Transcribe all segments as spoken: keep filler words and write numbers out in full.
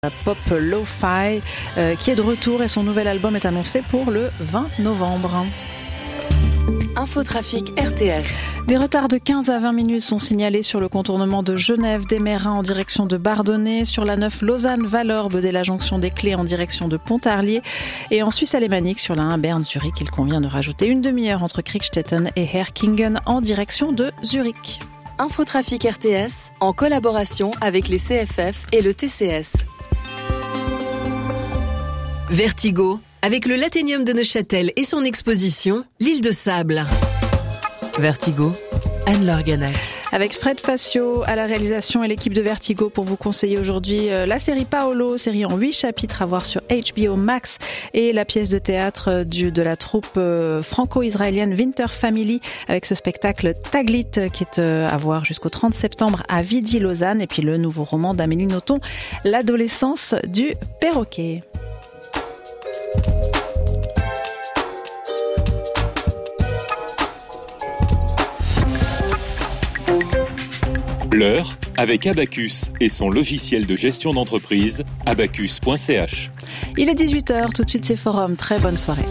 La pop lo-fi euh, qui est de retour et son nouvel album est annoncé pour le vingt novembre. Infotrafic R T S. Des retards de quinze à vingt minutes sont signalés sur le contournement de Genève des Mérins en direction de Bardonnay, sur la neuf Lausanne-Valorbe dès la jonction des Clés en direction de Pontarlier et en Suisse alémanique sur la un Berne-Zurich. Il convient de rajouter une demi-heure entre Kriegstetten et Herkingen en direction de Zurich. Infotrafic R T S en collaboration avec les C F F et le T C S. Vertigo, avec le Lathénium de Neuchâtel et son exposition L'île de Sable. Vertigo, Anne-Laure Ganac. Avec Fred Facio à la réalisation et l'équipe de Vertigo pour vous conseiller aujourd'hui la série Paolo, série en huit chapitres à voir sur H B O Max, et la pièce de théâtre du, de la troupe franco-israélienne Winter Family avec ce spectacle Taglit qui est à voir jusqu'au trente septembre à Vidy-Lausanne, et puis le nouveau roman d'Amélie Nothomb, L'adolescence du perroquet. L'heure avec Abacus et son logiciel de gestion d'entreprise, abacus point c h. Il est dix-huit heures, tout de suite c'est Forum, très bonne soirée.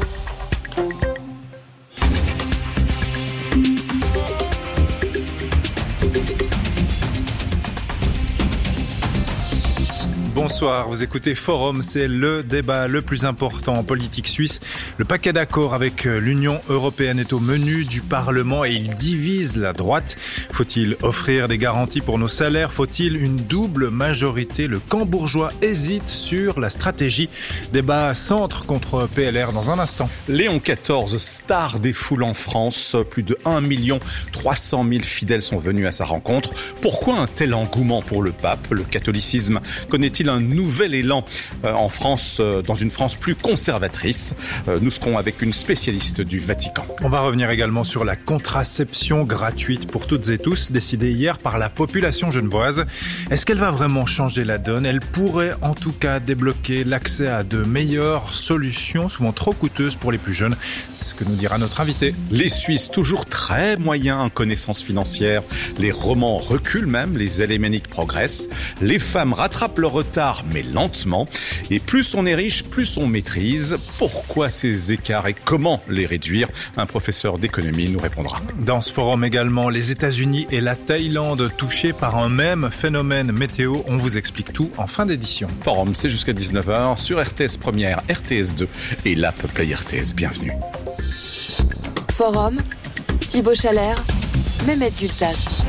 Bonsoir, vous écoutez Forum, c'est le débat le plus important en politique suisse. Le paquet d'accord avec l'Union européenne est au menu du Parlement et il divise la droite. Faut-il offrir des garanties pour nos salaires? Faut-il une double majorité? Le camp bourgeois hésite sur la stratégie. Débat centre contre P L R dans un instant. Léon quatorze, star des foules en France. Plus de un million trois cent mille fidèles sont venus à sa rencontre. Pourquoi un tel engouement pour le pape? Le catholicisme connaît-il un nouvel élan euh, en France, euh, dans une France plus conservatrice? euh, Nous serons avec une spécialiste du Vatican. On va revenir également sur la contraception gratuite pour toutes et tous, décidée hier par la population genevoise. Est-ce qu'elle va vraiment changer la donne? Elle pourrait en tout cas débloquer l'accès à de meilleures solutions, souvent trop coûteuses pour les plus jeunes. C'est ce que nous dira notre invité. Les Suisses, toujours très moyens en connaissance financière. Les romans reculent même, les alémaniques progressent. Les femmes rattrapent leur retard, mais lentement. Et plus on est riche, plus on maîtrise. Pourquoi ces écarts et comment les réduire? Un professeur d'économie nous répondra. Dans ce forum également, les États-Unis et la Thaïlande touchés par un même phénomène météo. On vous explique tout en fin d'édition. Forum, c'est jusqu'à dix-neuf heures sur R T S Première, R T S deux et l'app Play R T S. Bienvenue. Forum, Thibaut Chalère, Mehmet Gültas.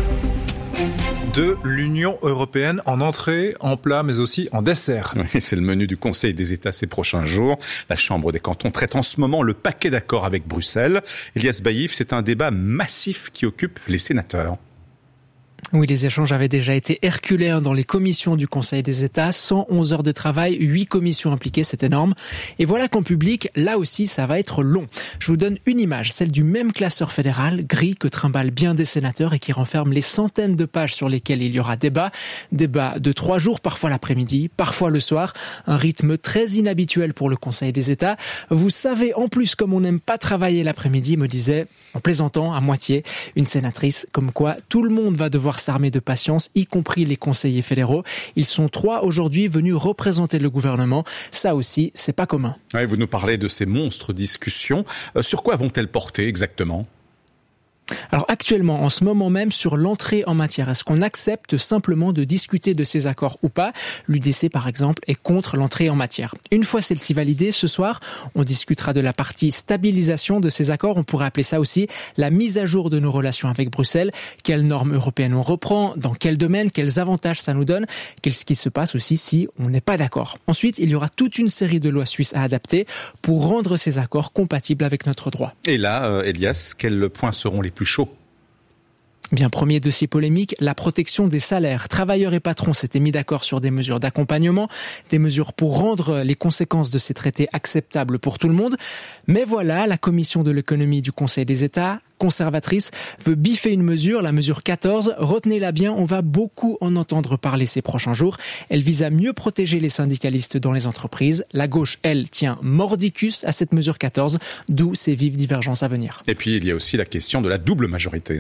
De l'Union européenne en entrée, en plat, mais aussi en dessert. Oui, c'est le menu du Conseil des États ces prochains jours. La Chambre des cantons traite en ce moment le paquet d'accord avec Bruxelles. Elias Baïf, c'est un débat massif qui occupe les sénateurs. Oui, les échanges avaient déjà été herculéens dans les commissions du Conseil des États. cent onze heures de travail, huit commissions impliquées, c'est énorme. Et voilà qu'en public, là aussi, ça va être long. Je vous donne une image, celle du même classeur fédéral, gris, que trimballent bien des sénateurs et qui renferme les centaines de pages sur lesquelles il y aura débat. Débat de trois jours, parfois l'après-midi, parfois le soir. Un rythme très inhabituel pour le Conseil des États. Vous savez, en plus, comme on n'aime pas travailler l'après-midi, me disait, en plaisantant à moitié, une sénatrice, comme quoi tout le monde va devoir s'armer de patience, y compris les conseillers fédéraux. Ils sont trois aujourd'hui venus représenter le gouvernement. Ça aussi, c'est pas commun. Ouais, vous nous parlez de ces monstres discussions. Euh, sur quoi vont-elles porter exactement ? Alors actuellement, en ce moment même, sur l'entrée en matière, est-ce qu'on accepte simplement de discuter de ces accords ou pas? L'U D C, par exemple, est contre l'entrée en matière. Une fois celle-ci validée, ce soir, on discutera de la partie stabilisation de ces accords. On pourrait appeler ça aussi la mise à jour de nos relations avec Bruxelles. Quelles normes européennes on reprend? Dans quel domaine? Quels avantages ça nous donne? Qu'est-ce qui se passe aussi si on n'est pas d'accord? Ensuite, il y aura toute une série de lois suisses à adapter pour rendre ces accords compatibles avec notre droit. Et là, euh, Elias, quels points seront les plus chauds? Bien, premier dossier polémique, la protection des salaires. Travailleurs et patrons s'étaient mis d'accord sur des mesures d'accompagnement, des mesures pour rendre les conséquences de ces traités acceptables pour tout le monde. Mais voilà, la commission de l'économie du Conseil des États, conservatrice, veut biffer une mesure, la mesure quatorze. Retenez-la bien, on va beaucoup en entendre parler ces prochains jours. Elle vise à mieux protéger les syndicalistes dans les entreprises. La gauche, elle, tient mordicus à cette mesure quatorze, d'où ces vives divergences à venir. Et puis, il y a aussi la question de la double majorité, hein.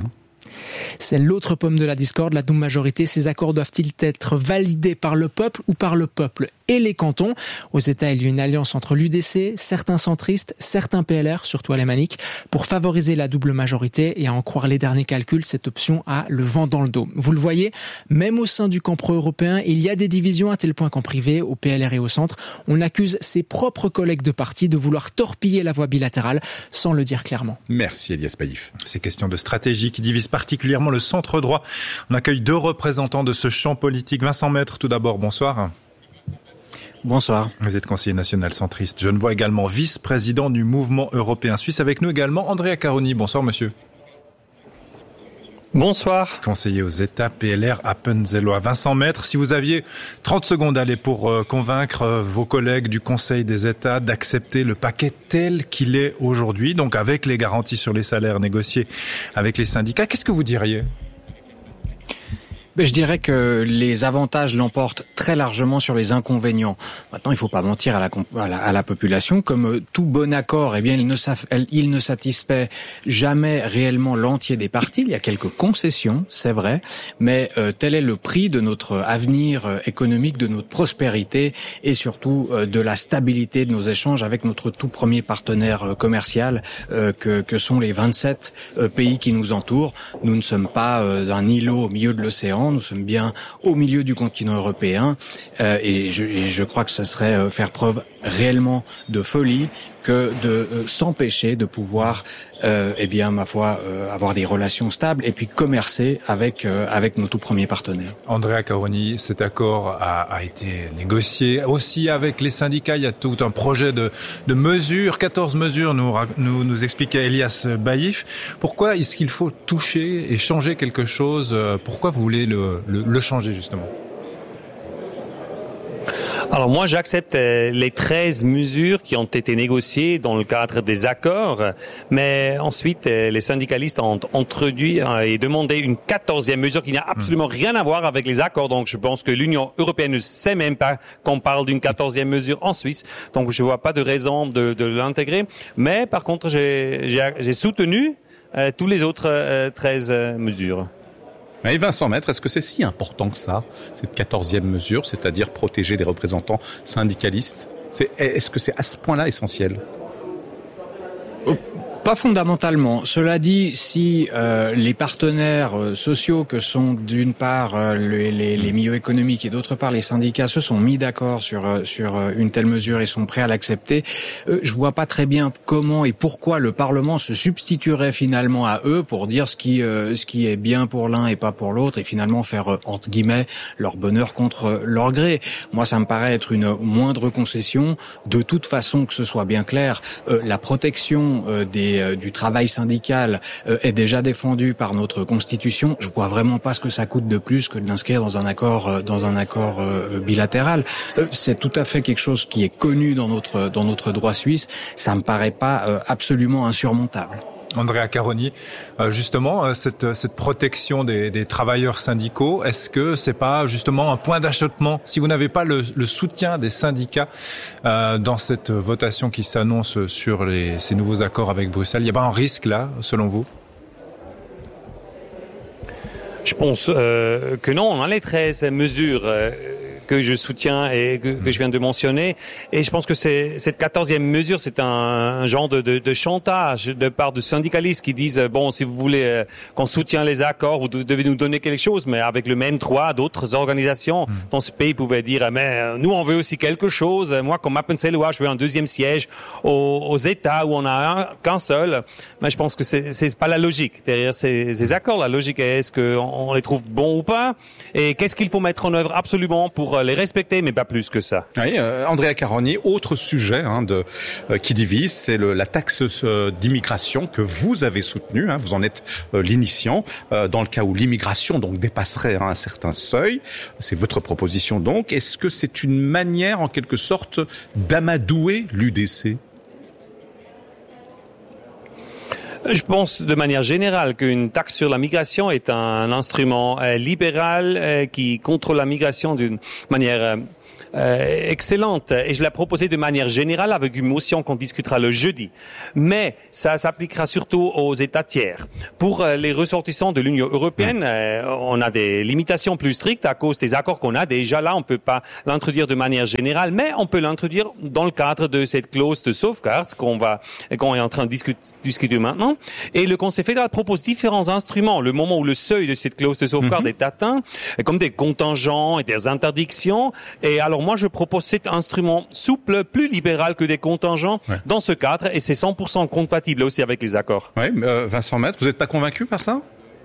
C'est l'autre pomme de la discorde, la double majorité. Ces accords doivent-ils être validés par le peuple ou par le peuple et les cantons? Aux États, il y a une alliance entre l'U D C, certains centristes, certains P L R, surtout alémaniques, pour favoriser la double majorité. Et à en croire les derniers calculs, cette option a le vent dans le dos. Vous le voyez, même au sein du camp pro-européen, il y a des divisions à tel point qu'en privé, au P L R et au centre, on accuse ses propres collègues de parti de vouloir torpiller la voie bilatérale sans le dire clairement. Merci Elias Baïf. Ces questions de stratégie qui divisent particulièrement le centre droit. On accueille deux représentants de ce champ politique. Vincent Maître, tout d'abord, bonsoir. Bonsoir. Vous êtes conseiller national centriste. Je ne vois également vice-président du mouvement européen suisse. Avec nous également Andrea Caroni. Bonsoir monsieur. Bonsoir. Conseiller aux États P L R Appenzellois. Vincent Maître, si vous aviez trente secondes allez, pour euh, convaincre euh, vos collègues du Conseil des États d'accepter le paquet tel qu'il est aujourd'hui, donc avec les garanties sur les salaires négociées avec les syndicats, qu'est-ce que vous diriez ? Je dirais que les avantages l'emportent très largement sur les inconvénients. Maintenant, il ne faut pas mentir à la, à la, à la population. Comme tout bon accord, eh bien, il ne, il ne satisfait jamais réellement l'entier des parties. Il y a quelques concessions, c'est vrai, mais euh, tel est le prix de notre avenir euh, économique, de notre prospérité et surtout euh, de la stabilité de nos échanges avec notre tout premier partenaire euh, commercial euh, que, que sont les vingt-sept euh, pays qui nous entourent. Nous ne sommes pas euh, un îlot au milieu de l'océan. Nous sommes bien au milieu du continent européen euh, et, je, et je crois que ce serait euh, faire preuve réellement de folie que de euh, s'empêcher de pouvoir, euh, eh bien, ma foi, euh, avoir des relations stables et puis commercer avec euh, avec nos tout premiers partenaires. Andrea Caroni, cet accord a, a été négocié aussi avec les syndicats. Il y a tout un projet de, de mesures, quatorze mesures, nous, nous, nous expliquait Elias Baïf. Pourquoi est-ce qu'il faut toucher et changer quelque chose ? Pourquoi vous voulez le, le, le changer justement ? Alors moi, j'accepte les treize mesures qui ont été négociées dans le cadre des accords, mais ensuite, les syndicalistes ont introduit et demandé une quatorzième mesure qui n'a absolument rien à voir avec les accords. Donc je pense que l'Union européenne ne sait même pas qu'on parle d'une quatorzième mesure en Suisse. Donc je vois pas de raison de, de l'intégrer. Mais par contre, j'ai, j'ai, j'ai soutenu euh, tous les autres euh, treize euh, mesures. Et Vincent Maître, est-ce que c'est si important que ça, cette quatorzième mesure, c'est-à-dire protéger les représentants syndicalistes ? C'est, est-ce que c'est à ce point-là essentiel ? Oh. Pas fondamentalement. Cela dit, si euh, les partenaires euh, sociaux que sont d'une part euh, les, les, les milieux économiques et d'autre part les syndicats se sont mis d'accord sur euh, sur euh, une telle mesure et sont prêts à l'accepter, euh, je vois pas très bien comment et pourquoi le Parlement se substituerait finalement à eux pour dire ce qui euh, ce qui est bien pour l'un et pas pour l'autre et finalement faire euh, entre guillemets leur bonheur contre euh, leur gré. Moi, ça me paraît être une moindre concession. De toute façon, que ce soit bien clair, euh, la protection euh, des du travail syndical euh, est déjà défendu par notre Constitution. Je vois vraiment pas ce que ça coûte de plus que de l'inscrire dans un accord euh, dans un accord euh, bilatéral. Euh, c'est tout à fait quelque chose qui est connu dans notre dans notre droit suisse. Ça me paraît pas euh, absolument insurmontable. Andrea Caroni, justement, cette, cette protection des, des travailleurs syndicaux, est-ce que c'est pas justement un point d'achoppement si vous n'avez pas le, le soutien des syndicats euh, dans cette votation qui s'annonce sur les, ces nouveaux accords avec Bruxelles? Il n'y a pas un risque là, selon vous? Je pense euh, que non, on a les treize mesures euh, que je soutiens et que, que je viens de mentionner. Et je pense que c'est, cette quatorzième mesure, c'est un, un genre de, de, de chantage de part de syndicalistes qui disent, bon, si vous voulez euh, qu'on soutienne les accords, vous devez nous donner quelque chose. Mais avec le même droit, d'autres organisations mmh. dans ce pays pouvaient dire, mais euh, nous, on veut aussi quelque chose. Moi, comme Appenzellois, je veux un deuxième siège aux, aux États où on a un, qu'un seul. Mais je pense que c'est, c'est pas la logique derrière ces, ces accords. La logique est, est-ce qu'on on les trouve bons ou pas? Et qu'est-ce qu'il faut mettre en œuvre absolument pour les respecter, mais pas plus que ça. Oui, euh, Andrea Caroni, autre sujet hein, de, euh, qui divise, c'est le, la taxe euh, d'immigration que vous avez soutenue, hein, vous en êtes euh, l'initiant, euh, dans le cas où l'immigration donc dépasserait hein, un certain seuil. C'est votre proposition donc. Est-ce que c'est une manière en quelque sorte d'amadouer l'U D C ? Je pense de manière générale qu'une taxe sur la migration est un instrument euh, libéral euh, qui contrôle la migration d'une manière euh, euh, excellente et je l'ai proposée de manière générale avec une motion qu'on discutera le jeudi. Mais ça s'appliquera surtout aux États tiers. Pour euh, les ressortissants de l'Union européenne, euh, on a des limitations plus strictes à cause des accords qu'on a. Déjà là, on peut pas l'introduire de manière générale, mais on peut l'introduire dans le cadre de cette clause de sauvegarde qu'on va, qu'on est en train de discuter, discuter maintenant. Et le Conseil fédéral propose différents instruments. Le moment où le seuil de cette clause de sauvegarde mm-hmm. est atteint, comme des contingents et des interdictions. Et alors moi, je propose cet instrument souple, plus libéral que des contingents ouais. dans ce cadre, et c'est cent pour cent compatible aussi avec les accords. Oui, euh, Vincent Maître, vous n'êtes pas convaincu par ça ?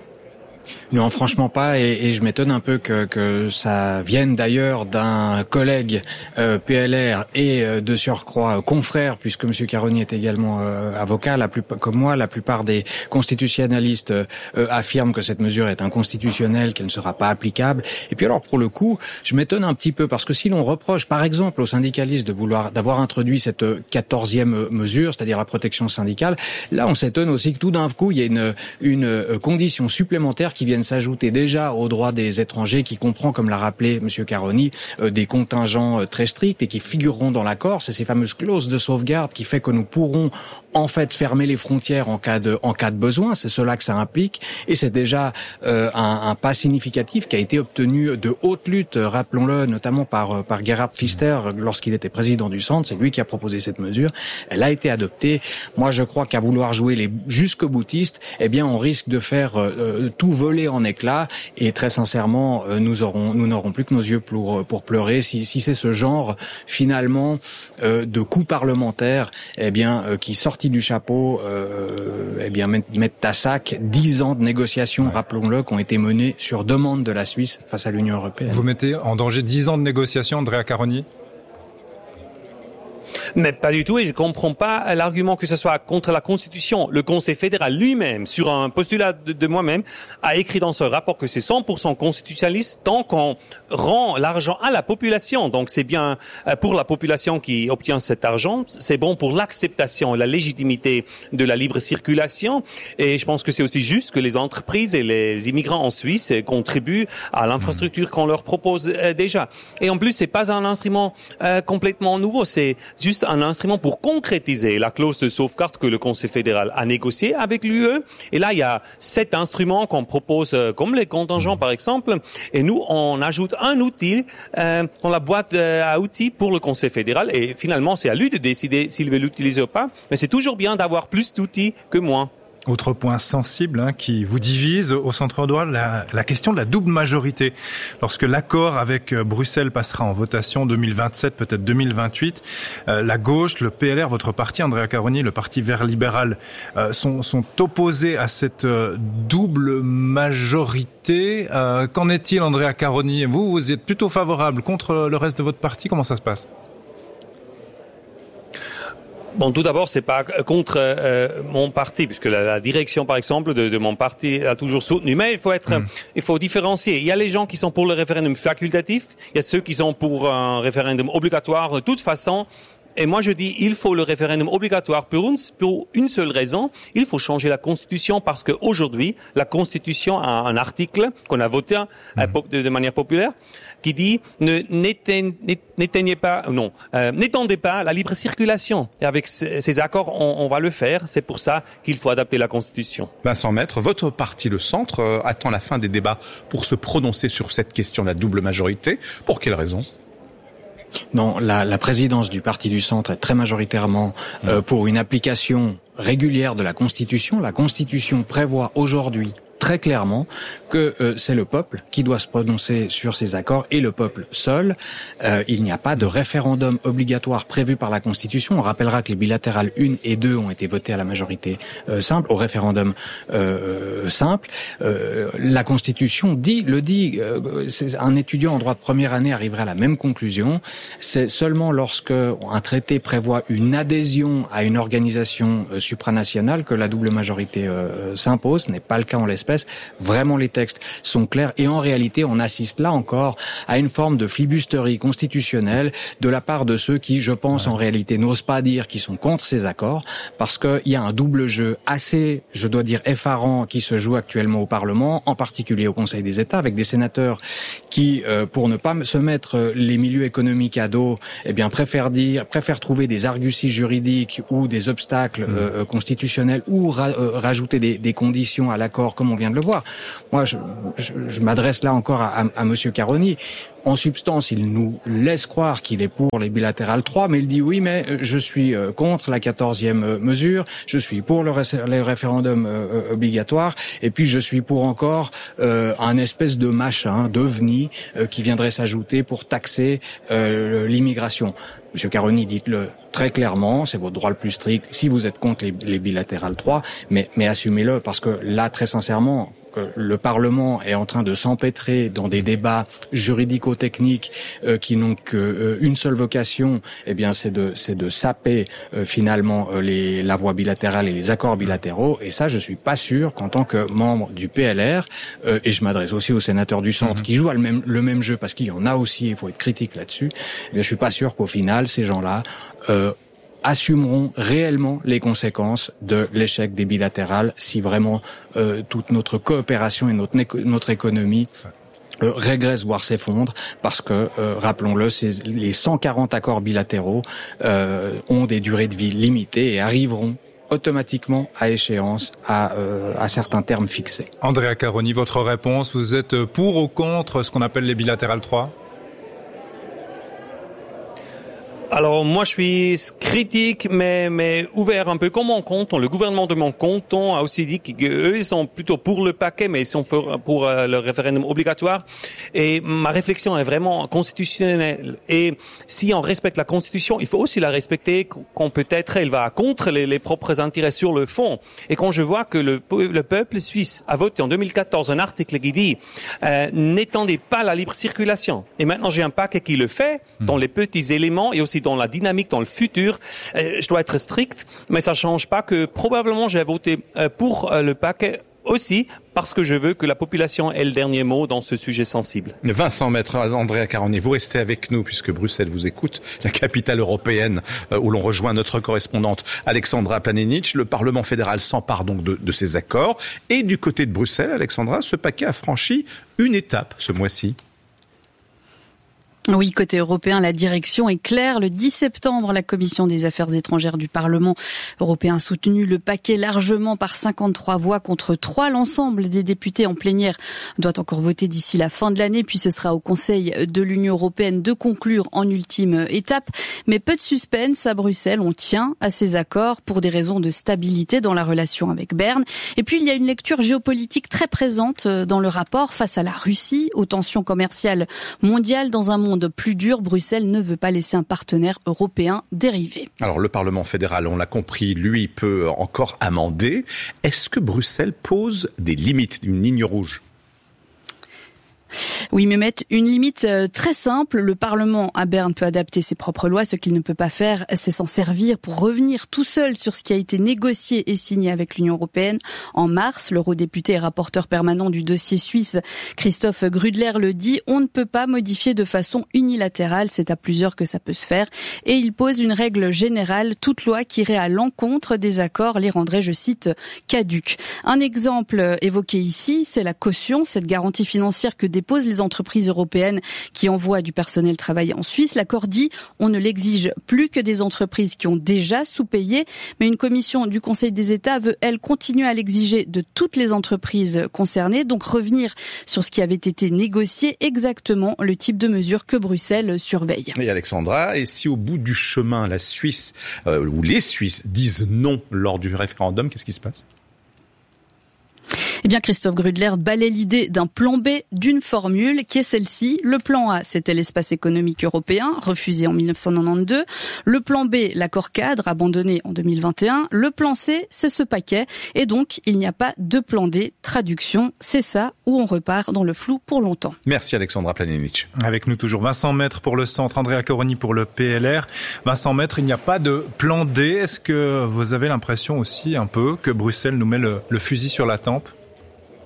Non, franchement pas, et, et je m'étonne un peu que, que ça vienne d'ailleurs d'un collègue euh, P L R et euh, de surcroît euh, confrère, puisque M. Caroni est également euh, avocat. La plus, comme moi, la plupart des constitutionnalistes euh, affirment que cette mesure est inconstitutionnelle, qu'elle ne sera pas applicable. Et puis alors, pour le coup, je m'étonne un petit peu, parce que si l'on reproche, par exemple, aux syndicalistes de vouloir d'avoir introduit cette quatorzième mesure, c'est-à-dire la protection syndicale, là, on s'étonne aussi que tout d'un coup, il y ait une, une condition supplémentaire qui viennent s'ajouter déjà aux droits des étrangers, qui comprend, comme l'a rappelé M. Caroni, euh, des contingents euh, très stricts et qui figureront dans l'accord. C'est ces fameuses clauses de sauvegarde qui fait que nous pourrons en fait fermer les frontières en cas de en cas de besoin. C'est cela que ça implique, et c'est déjà euh, un, un pas significatif qui a été obtenu de haute lutte, rappelons-le, notamment par par Gerhard Pfister lorsqu'il était président du Centre. C'est lui qui a proposé cette mesure. Elle a été adoptée. Moi, je crois qu'à vouloir jouer les jusqu'au boutistes, eh bien, on risque de faire euh, tout voler en éclats, et très sincèrement, euh, nous aurons, nous n'aurons plus que nos yeux pour pour pleurer si si c'est ce genre finalement euh, de coup parlementaire, eh bien, euh, qui sorti du chapeau, euh, eh bien, mettent, mettent à sac dix ans de négociations, ouais. rappelons-le, qui ont été menées sur demande de la Suisse face à l'Union européenne. Vous mettez en danger dix ans de négociations, Andrea Caroni ? Mais pas du tout, et je comprends pas l'argument que ce soit contre la Constitution. Le Conseil fédéral lui-même, sur un postulat de, de moi-même, a écrit dans ce rapport que c'est cent pour cent constitutionnaliste tant qu'on rend l'argent à la population. Donc c'est bien pour la population qui obtient cet argent, c'est bon pour l'acceptation et la légitimité de la libre circulation. Et je pense que c'est aussi juste que les entreprises et les immigrants en Suisse contribuent à l'infrastructure qu'on leur propose déjà. Et en plus, c'est pas un instrument euh, complètement nouveau, c'est juste un instrument pour concrétiser la clause de sauvegarde que le Conseil fédéral a négociée avec l'U E. Et là, il y a sept instruments qu'on propose, comme les contingents par exemple. Et nous, on ajoute un outil euh, dans la boîte à outils pour le Conseil fédéral. Et finalement, c'est à lui de décider s'il veut l'utiliser ou pas. Mais c'est toujours bien d'avoir plus d'outils que moins. Autre point sensible hein, qui vous divise au centre droit, la, la question de la double majorité. Lorsque l'accord avec Bruxelles passera en votation deux mille vingt-sept, peut-être deux mille vingt-huit, euh, la gauche, le P L R, votre parti, Andrea Caroni, le parti vert libéral, euh, sont, sont opposés à cette euh, double majorité. Euh, qu'en est-il, Andrea Caroni ? Vous, vous êtes plutôt favorable contre le reste de votre parti. Comment ça se passe ? Bon, tout d'abord, c'est pas contre euh, mon parti, puisque la, la direction, par exemple, de, de mon parti a toujours soutenu. Mais il faut être, mmh. il faut différencier. Il y a les gens qui sont pour le référendum facultatif, il y a ceux qui sont pour un référendum obligatoire. De toute façon, et moi je dis, il faut le référendum obligatoire pour une, pour une seule raison. Il faut changer la Constitution parce qu'aujourd'hui, la Constitution a un article qu'on a voté mmh. de, de manière populaire qui dit ne n'éteignez, n'éteignez pas, non, euh, n'étendez pas la libre circulation. Et avec ces, ces accords, on, on va le faire. C'est pour ça qu'il faut adapter la Constitution. Vincent Maître, votre parti, le Centre, euh, attend la fin des débats pour se prononcer sur cette question de la double majorité. Pour quelle raison ? Non, la, la présidence du Parti du Centre est très majoritairement euh, pour une application régulière de la Constitution. La Constitution prévoit aujourd'hui très clairement que euh, c'est le peuple qui doit se prononcer sur ces accords, et le peuple seul. Euh, il n'y a pas de référendum obligatoire prévu par la Constitution. On rappellera que les bilatérales un et deux ont été votées à la majorité euh, simple, au référendum euh, simple. Euh, la Constitution dit, le dit, euh, c'est, un étudiant en droit de première année arriverait à la même conclusion. C'est seulement lorsque un traité prévoit une adhésion à une organisation euh, supranationale que la double majorité euh, s'impose. Ce n'est pas le cas en l'espèce. presse. Vraiment, les textes sont clairs et en réalité, on assiste là encore à une forme de flibusterie constitutionnelle de la part de ceux qui, je pense, ouais. en réalité n'osent pas dire qu'ils sont contre ces accords parce qu'il y a un double jeu assez, je dois dire, effarant qui se joue actuellement au Parlement, en particulier au Conseil des États, avec des sénateurs qui, euh, pour ne pas se mettre les milieux économiques à dos, eh bien, préfèrent dire, préfèrent trouver des arguties juridiques ou des obstacles mmh. euh, constitutionnels ou ra- euh, rajouter des, des conditions à l'accord, comme on vient de le voir. Moi, je, je, je m'adresse là encore à, à, à Monsieur Caroni. En substance, il nous laisse croire qu'il est pour les bilatérales trois, mais il dit oui, mais je suis contre la quatorzième mesure, je suis pour le, ré- le référendum euh, obligatoire, et puis je suis pour encore euh, un espèce de machin, d'ovni, euh, qui viendrait s'ajouter pour taxer euh, l'immigration. Monsieur Caroni, dites-le très clairement, c'est votre droit le plus strict, si vous êtes contre les, les bilatérales trois, mais, mais assumez-le, parce que là, très sincèrement, le Parlement est en train de s'empêtrer dans des débats juridico-techniques euh, qui n'ont qu'une seule vocation, eh bien c'est de c'est de saper euh, finalement euh, les la voie bilatérale et les accords bilatéraux. Et ça, je suis pas sûr qu'en tant que membre du P L R, euh, et je m'adresse aussi aux sénateurs du Centre mmh. qui jouent le même le même jeu, parce qu'il y en a aussi, il faut être critique là-dessus. Eh bien, je suis pas sûr qu'au final ces gens-là euh, assumeront réellement les conséquences de l'échec des bilatérales si vraiment euh, toute notre coopération et notre, notre économie euh, régresse, voire s'effondre, parce que, euh, rappelons-le, ces, les cent quarante accords bilatéraux euh, ont des durées de vie limitées et arriveront automatiquement à échéance à, euh, à certains termes fixés. Andrea Caroni, votre réponse, vous êtes pour ou contre ce qu'on appelle les bilatérales trois ? Alors moi je suis critique mais mais ouvert un peu comme mon canton. Le gouvernement de mon canton a aussi dit qu'eux ils sont plutôt pour le paquet mais ils sont pour, pour euh, le référendum obligatoire. Et ma réflexion est vraiment constitutionnelle. Et si on respecte la Constitution, il faut aussi la respecter quand peut-être elle va contre les, les propres intérêts sur le fond. Et quand je vois que le, le peuple suisse a voté en deux mille quatorze un article qui dit euh, n'étendez pas la libre circulation. Et maintenant j'ai un paquet qui le fait dans les petits éléments et aussi dans la dynamique, dans le futur, euh, je dois être strict, mais ça change pas que probablement j'ai voté euh, pour euh, le paquet aussi parce que je veux que la population ait le dernier mot dans ce sujet sensible. Vincent Maître, Andrea Caroni, vous restez avec nous puisque Bruxelles vous écoute, la capitale européenne euh, où l'on rejoint notre correspondante Alexandra Planinic. Le Parlement fédéral s'empare donc de, de ces accords. Et du côté de Bruxelles, Alexandra, ce paquet a franchi une étape ce mois-ci. Oui, côté européen, la direction est claire. Le dix septembre, la Commission des Affaires étrangères du Parlement européen a soutenu le paquet largement par cinquante-trois voix contre trois. L'ensemble des députés en plénière doit encore voter d'ici la fin de l'année, puis ce sera au Conseil de l'Union européenne de conclure en ultime étape. Mais peu de suspense à Bruxelles, on tient à ces accords pour des raisons de stabilité dans la relation avec Berne. Et puis il y a une lecture géopolitique très présente dans le rapport face à la Russie, aux tensions commerciales mondiales dans un monde de plus dur, Bruxelles ne veut pas laisser un partenaire européen dériver. Alors le Parlement fédéral, on l'a compris, lui peut encore amender. Est-ce que Bruxelles pose des limites, une ligne rouge ? Oui, mais mettre une limite très simple. Le Parlement à Berne peut adapter ses propres lois. Ce qu'il ne peut pas faire, c'est s'en servir pour revenir tout seul sur ce qui a été négocié et signé avec l'Union européenne en mars. L'eurodéputé et rapporteur permanent du dossier suisse, Christophe Grudler, le dit. On ne peut pas modifier de façon unilatérale. C'est à plusieurs que ça peut se faire. Et il pose une règle générale. Toute loi qui irait à l'encontre des accords les rendrait, je cite, caduques. Un exemple évoqué ici, c'est la caution, cette garantie financière que déposent les entreprises européennes qui envoient du personnel travailler en Suisse. L'accord dit on ne l'exige plus que des entreprises qui ont déjà sous-payé, mais une commission du Conseil des États veut, elle, continuer à l'exiger de toutes les entreprises concernées, donc revenir sur ce qui avait été négocié, exactement le type de mesure que Bruxelles surveille. Et Alexandra, et si au bout du chemin, la Suisse, euh, ou les Suisses disent non lors du référendum, qu'est-ce qui se passe ? Eh bien, Christophe Grudler balaie l'idée d'un plan B, d'une formule qui est celle-ci. Le plan A, c'était l'espace économique européen, refusé en dix-neuf cent quatre-vingt-douze. Le plan B, l'accord cadre, abandonné en deux mille vingt et un. Le plan C, c'est ce paquet. Et donc, il n'y a pas de plan D. Traduction, c'est ça, où on repart dans le flou pour longtemps. Merci Alexandra Planinic. Avec nous toujours Vincent Maître pour le Centre, Andrea Caroni pour le P L R. Vincent Maître, il n'y a pas de plan D. Est-ce que vous avez l'impression aussi un peu que Bruxelles nous met le, le fusil sur la tempe ?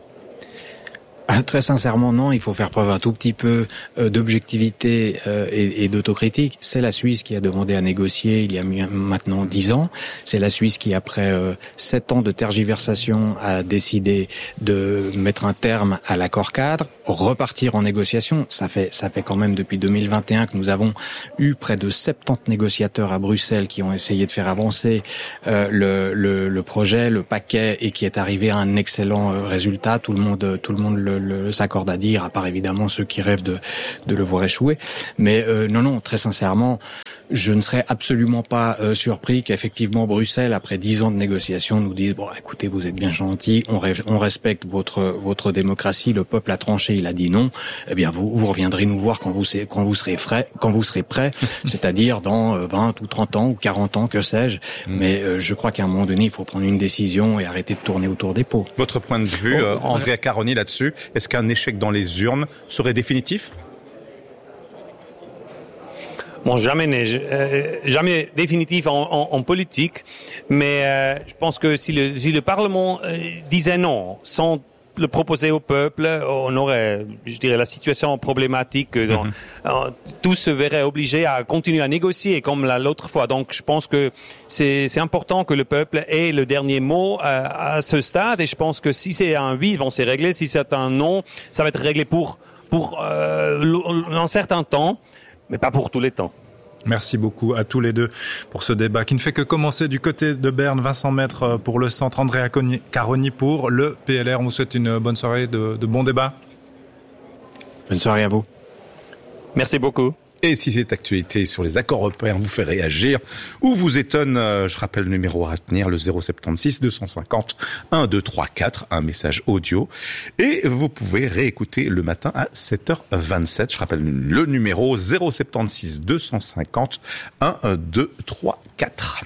Très sincèrement, non. Il faut faire preuve un tout petit peu euh, d'objectivité euh, et, et d'autocritique. C'est la Suisse qui a demandé à négocier il y a maintenant dix ans. C'est la Suisse qui, après euh, sept ans de tergiversation, a décidé de mettre un terme à l'accord cadre, repartir en négociation. Ça fait ça fait quand même depuis deux mille vingt et un que nous avons eu près de soixante-dix négociateurs à Bruxelles qui ont essayé de faire avancer euh, le, le, le projet, le paquet, et qui est arrivé à un excellent euh, résultat. Tout le monde, tout le monde le Le, s'accorde à dire, à part évidemment ceux qui rêvent de, de le voir échouer. Mais euh, non, non, très sincèrement, je ne serais absolument pas euh, surpris qu'effectivement Bruxelles, après dix ans de négociations, nous dise bon, écoutez, vous êtes bien gentils, on, ré- on respecte votre votre démocratie, le peuple a tranché, il a dit non. Eh bien, vous vous reviendrez nous voir quand vous quand vous serez frais, quand vous serez prêts, c'est-à-dire dans vingt ou trente ans ou quarante ans, que sais-je. Mais euh, je crois qu'à un moment donné, il faut prendre une décision et arrêter de tourner autour des pots. Votre point de vue, oh, euh, Andrea Caroni, là-dessus, est-ce qu'un échec dans les urnes serait définitif ? Bon, jamais, euh, jamais définitif en, en, en politique, mais euh, je pense que si le, si le Parlement euh, disait non, sans le proposer au peuple, on aurait, je dirais, la situation problématique. Dans, mm-hmm. euh, tous se verraient obligés à continuer à négocier comme la, l'autre fois. Donc, je pense que c'est, c'est important que le peuple ait le dernier mot euh, à ce stade. Et je pense que si c'est un oui, bon, c'est réglé. Si c'est un non, ça va être réglé pour pour euh, un certain temps, mais pas pour tous les temps. Merci beaucoup à tous les deux pour ce débat qui ne fait que commencer du côté de Berne. Vincent Maître pour le centre, Andrea Caroni pour le P L R. On vous souhaite une bonne soirée, de, de bons débats. Bonne soirée à vous. Merci beaucoup. Et si cette actualité sur les accords européens vous fait réagir ou vous étonne, euh, je rappelle le numéro à retenir, le zéro sept six deux cent cinquante un deux trois quatre, un message audio. Et vous pouvez réécouter le matin à sept heures vingt-sept. Je rappelle le numéro zéro sept six deux cent cinquante un deux trois quatre.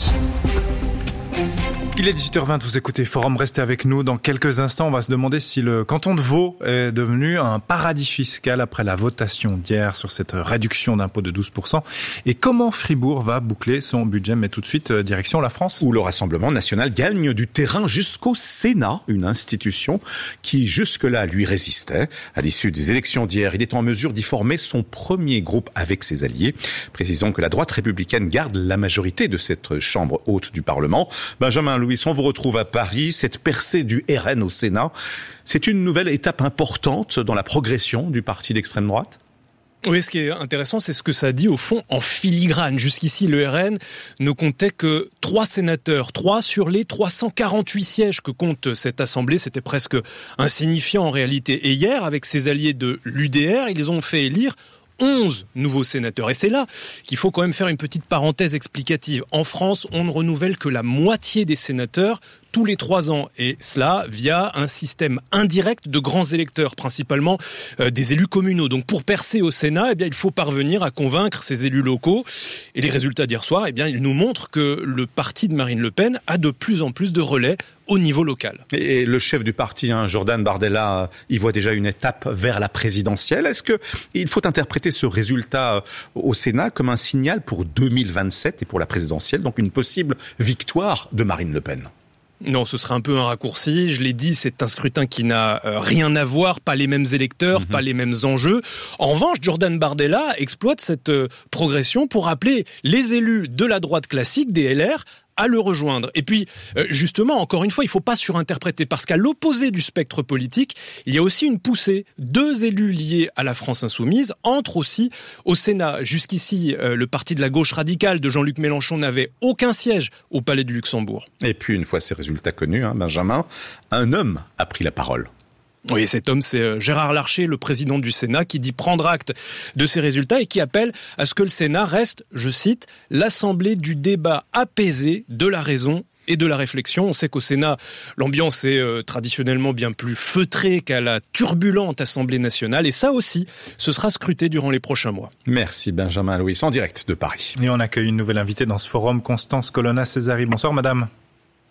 Il est dix-huit heures vingt, vous écoutez Forum, restez avec nous. Dans quelques instants, on va se demander si le canton de Vaud est devenu un paradis fiscal après la votation d'hier sur cette réduction d'impôt de douze pour cent. Et comment Fribourg va boucler son budget. Mais tout de suite, direction la France. Où le Rassemblement national gagne du terrain jusqu'au Sénat, une institution qui jusque-là lui résistait. À l'issue des élections d'hier, il est en mesure d'y former son premier groupe avec ses alliés. Précisons que la droite républicaine garde la majorité de cette chambre haute du Parlement. Benjamin Louis, on vous retrouve à Paris. Cette percée du R N au Sénat, c'est une nouvelle étape importante dans la progression du parti d'extrême droite ? Oui, ce qui est intéressant, c'est ce que ça dit au fond en filigrane. Jusqu'ici, le R N ne comptait que trois sénateurs, trois sur les trois cent quarante-huit sièges que compte cette assemblée. C'était presque insignifiant en réalité. Et hier, avec ses alliés de l'U D R, ils ont fait élire onze nouveaux sénateurs. Et c'est là qu'il faut quand même faire une petite parenthèse explicative. En France, on ne renouvelle que la moitié des sénateurs tous les trois ans, et cela via un système indirect de grands électeurs, principalement euh, des élus communaux. Donc pour percer au Sénat, eh bien, il faut parvenir à convaincre ces élus locaux. Et les résultats d'hier soir, eh bien, ils nous montrent que le parti de Marine Le Pen a de plus en plus de relais au niveau local. Et le chef du parti, hein, Jordan Bardella, il voit déjà une étape vers la présidentielle. Est-ce qu'il faut interpréter ce résultat au Sénat comme un signal pour deux mille vingt-sept et pour la présidentielle, donc une possible victoire de Marine Le Pen ? Non, ce serait un peu un raccourci. Je l'ai dit, c'est un scrutin qui n'a euh, rien à voir, pas les mêmes électeurs, mmh. pas les mêmes enjeux. En revanche, Jordan Bardella exploite cette euh, progression pour appeler les élus de la droite classique, des L R, à le rejoindre. Et puis, euh, justement, encore une fois, il ne faut pas surinterpréter, parce qu'à l'opposé du spectre politique, il y a aussi une poussée. Deux élus liés à la France insoumise entrent aussi au Sénat. Jusqu'ici, euh, le parti de la gauche radicale de Jean-Luc Mélenchon n'avait aucun siège au Palais du Luxembourg. Et puis, une fois ces résultats connus, hein, Benjamin, un homme a pris la parole. Oui, cet homme, c'est Gérard Larcher, le président du Sénat, qui dit prendre acte de ces résultats et qui appelle à ce que le Sénat reste, je cite, l'assemblée du débat apaisé, de la raison et de la réflexion. On sait qu'au Sénat, l'ambiance est euh, traditionnellement bien plus feutrée qu'à la turbulente Assemblée nationale. Et ça aussi, ce sera scruté durant les prochains mois. Merci Benjamin Louis, en direct de Paris. Et on accueille une nouvelle invitée dans ce forum, Constance Colonna Césari. Bonsoir madame.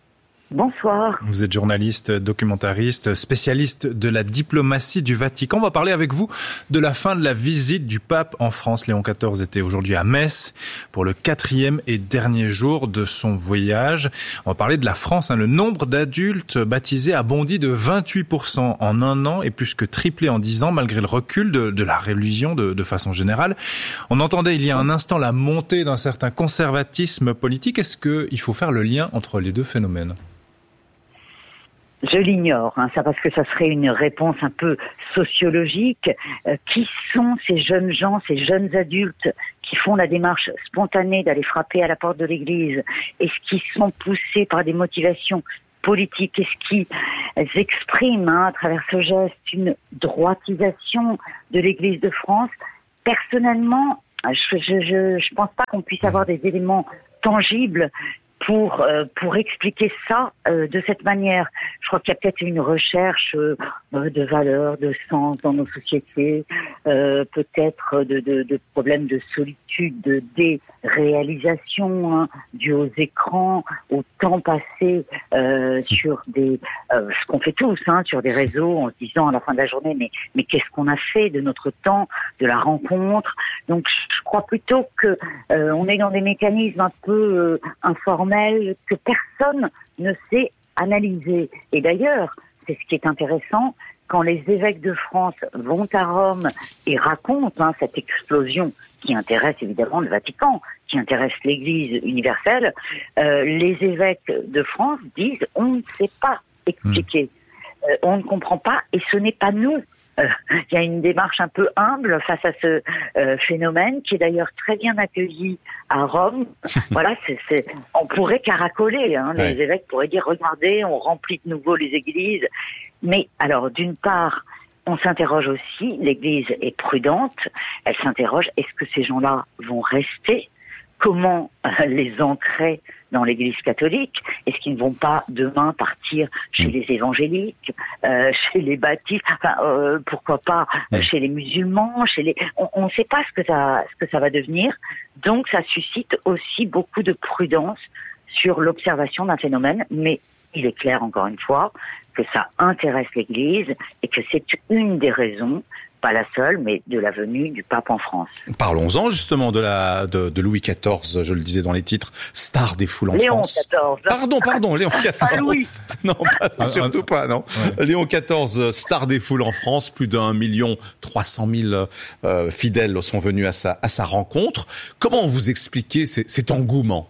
Bonsoir. Vous êtes journaliste, documentariste, spécialiste de la diplomatie du Vatican. On va parler avec vous de la fin de la visite du pape en France. Léon quatorze était aujourd'hui à Metz pour le quatrième et dernier jour de son voyage. On va parler de la France. Hein. Le nombre d'adultes baptisés a bondi de vingt-huit pour cent en un an et plus que triplé en dix ans malgré le recul de, de la religion de, de façon générale. On entendait il y a un instant la montée d'un certain conservatisme politique. Est-ce qu'il faut faire le lien entre les deux phénomènes ? Je l'ignore, hein, ça parce que ça serait une réponse un peu sociologique. Euh, qui sont ces jeunes gens, ces jeunes adultes qui font la démarche spontanée d'aller frapper à la porte de l'église? Est-ce qu'ils sont poussés par des motivations politiques? Est-ce qu'ils expriment hein, à travers ce geste une droitisation de l'église de France? Personnellement, je je, je, je pense pas qu'on puisse avoir des éléments tangibles pour euh, pour expliquer ça euh, de cette manière. Je crois qu'il y a peut-être une recherche euh, de valeurs, de sens dans nos sociétés, euh, peut-être de, de, de problèmes de solitude, de déréalisation hein, dû aux écrans, au temps passé euh, sur des euh, ce qu'on fait tous hein, sur des réseaux en se disant à la fin de la journée mais mais qu'est-ce qu'on a fait de notre temps, de la rencontre. Donc je crois plutôt que euh, on est dans des mécanismes un peu euh, informels que personne ne sait analyser. Et d'ailleurs, c'est ce qui est intéressant, quand les évêques de France vont à Rome et racontent hein, cette explosion qui intéresse évidemment le Vatican, qui intéresse l'Église universelle, euh, les évêques de France disent « on ne sait pas expliquer, euh, on ne comprend pas et ce n'est pas nous ». Il euh, y a une démarche un peu humble face à ce euh, phénomène qui est d'ailleurs très bien accueilli à Rome. Voilà, c'est, c'est, on pourrait caracoler, hein, les ouais. évêques pourraient dire regardez, on remplit de nouveau les églises. Mais alors, d'une part, on s'interroge aussi, l'Église est prudente, elle s'interroge est-ce que ces gens-là vont rester? Comment euh, les ancrer dans l'Église catholique? Est-ce qu'ils ne vont pas demain partir chez les évangéliques, euh, chez les baptistes, enfin, euh, pourquoi pas euh, chez les musulmans, chez les... On ne sait pas ce que ça, ce que ça va devenir. Donc, ça suscite aussi beaucoup de prudence sur l'observation d'un phénomène. Mais il est clair, encore une fois, que ça intéresse l'Église et que c'est une des raisons, pas la seule, mais de la venue du pape en France. Parlons-en justement de la de, de Louis quatorze, je le disais dans les titres, star des foules en Léon France. quatorze. Pardon, pardon, Léon quatorze. Ah, Louis. Non, pas, surtout pas, non. Ouais. Léon quatorze, star des foules en France, plus d'un million trois cent mille euh, fidèles sont venus à sa à sa rencontre. Comment vous expliquez ces, cet engouement?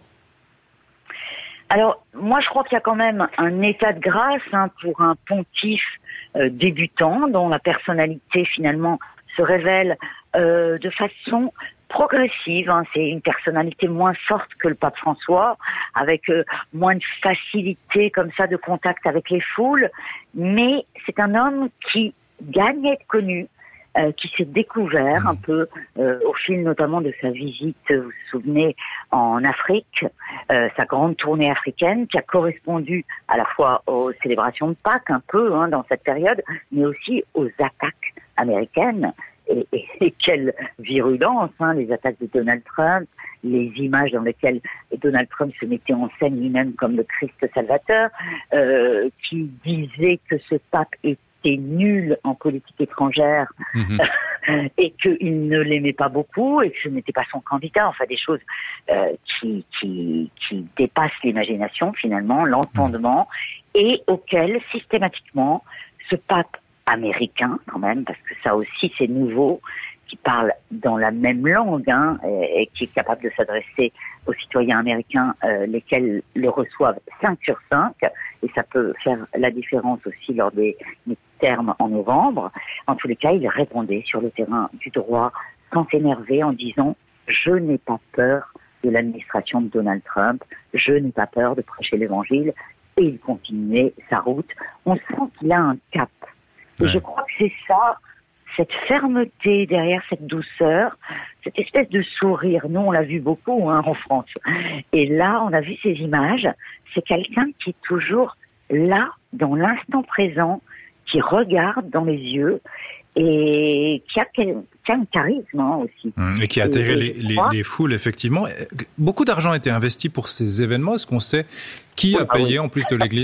Alors, moi, je crois qu'il y a quand même un état de grâce hein, pour un pontife euh, débutant, dont la personnalité, finalement, se révèle euh, de façon progressive. Hein. C'est une personnalité moins forte que le pape François, avec euh, moins de facilité, comme ça, de contact avec les foules. Mais c'est un homme qui gagne à être connu, Euh, qui s'est découvert un peu euh, au fil notamment de sa visite, vous vous souvenez, en Afrique, euh, sa grande tournée africaine qui a correspondu à la fois aux célébrations de Pâques un peu hein, dans cette période, mais aussi aux attaques américaines. Et, et, et quelle virulence, hein, les attaques de Donald Trump, les images dans lesquelles Donald Trump se mettait en scène lui-même comme le Christ salvateur, euh, qui disait que ce pape était nul en politique étrangère mmh. et qu'il ne l'aimait pas beaucoup et que ce n'était pas son candidat, enfin des choses euh, qui, qui, qui dépassent l'imagination finalement, l'entendement, et auxquelles systématiquement ce pape américain quand même, parce que ça aussi c'est nouveau, qui parle dans la même langue hein, et, et qui est capable de s'adresser aux citoyens américains, euh, lesquels le reçoivent cinq sur cinq, et ça peut faire la différence aussi lors des, des termes en novembre. En tous les cas, il répondait sur le terrain du droit sans s'énerver en disant « Je n'ai pas peur de l'administration de Donald Trump, je n'ai pas peur de prêcher l'évangile », et il continuait sa route. On sent qu'il a un cap. Et ouais. je crois que c'est ça, cette fermeté derrière cette douceur, cette espèce de sourire. Nous, on l'a vu beaucoup hein, en France. Et là, on a vu ces images. C'est quelqu'un qui est toujours là, dans l'instant présent, qui regarde dans les yeux et qui a, qui a un charisme hein, aussi. Et qui a attiré les, les, les foules, effectivement. Beaucoup d'argent a été investi pour ces événements. Est-ce qu'on sait qui a payé en plus de l'Église ?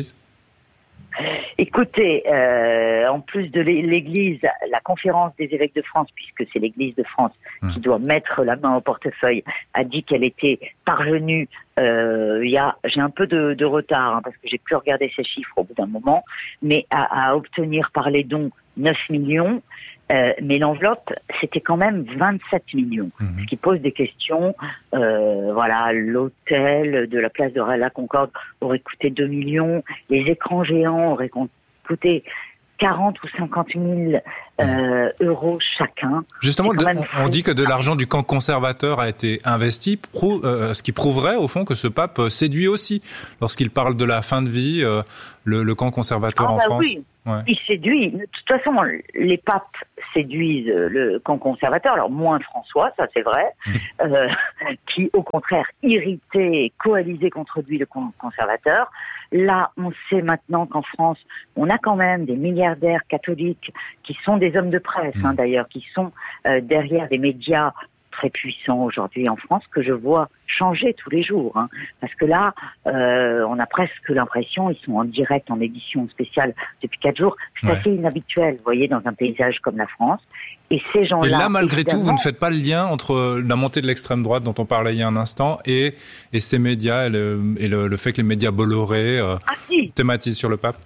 Écoutez, euh, en plus de l'Église, la conférence des évêques de France, puisque c'est l'Église de France mmh. qui doit mettre la main au portefeuille, a dit qu'elle était parvenue. Euh, il y a, j'ai un peu de, de retard hein, parce que j'ai pu regarder ces chiffres au bout d'un moment, mais à, à obtenir par les dons neuf millions. Euh, mais l'enveloppe, c'était quand même vingt-sept millions, mmh. ce qui pose des questions. Euh, voilà, l'hôtel de la place de la Concorde aurait coûté deux millions, les écrans géants auraient coûté quarante ou cinquante mille euh, euros chacun. Justement, de, on, on dit que de l'argent du camp conservateur a été investi, prou, euh, ce qui prouverait au fond que ce pape séduit aussi. Lorsqu'il parle de la fin de vie, euh, le, le camp conservateur ah, en bah France. Oui. Ouais. Il séduit. De toute façon, les papes séduisent le camp conservateur. Alors moins François, ça c'est vrai, euh, qui au contraire irritait et coalisait contre lui le camp conservateur. Là, on sait maintenant qu'en France, on a quand même des milliardaires catholiques qui sont des hommes de presse, hein, d'ailleurs, qui sont euh, derrière des médias très puissants aujourd'hui en France, que je vois changer tous les jours. Hein, parce que là, euh, on a presque l'impression, ils sont en direct, en édition spéciale depuis quatre jours. C'est ouais. assez inhabituel, vous voyez, dans un paysage comme la France. Et ces gens-là... Et là, malgré tout, vous ne faites pas le lien entre la montée de l'extrême droite dont on parlait il y a un instant et, et ces médias et, le, et le, le fait que les médias Bolloré euh, ah, si. thématisent sur le pape?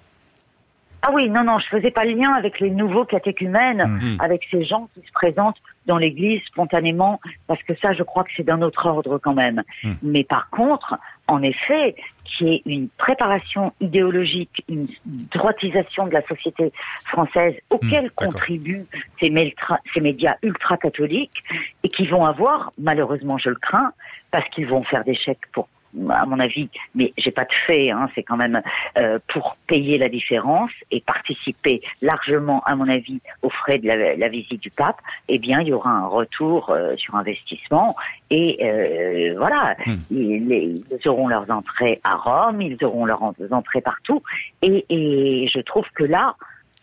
Ah oui, non, non, je faisais pas le lien avec les nouveaux catéchumènes, mmh. avec ces gens qui se présentent dans l'église spontanément, parce que ça, je crois que c'est d'un autre ordre quand même. Mmh. Mais par contre, en effet, qui est une préparation idéologique, une droitisation de la société française auquel mmh, contribuent ces, métra- ces médias ultra-catholiques et qui vont avoir, malheureusement je le crains, parce qu'ils vont faire des chèques pour à mon avis, mais j'ai pas de fait, hein, c'est quand même euh, pour payer la différence et participer largement, à mon avis, aux frais de la, la visite du pape, eh bien, il y aura un retour euh, sur investissement et euh, voilà, mmh. ils, les, ils auront leurs entrées à Rome, ils auront leurs entrées partout et, et je trouve que là,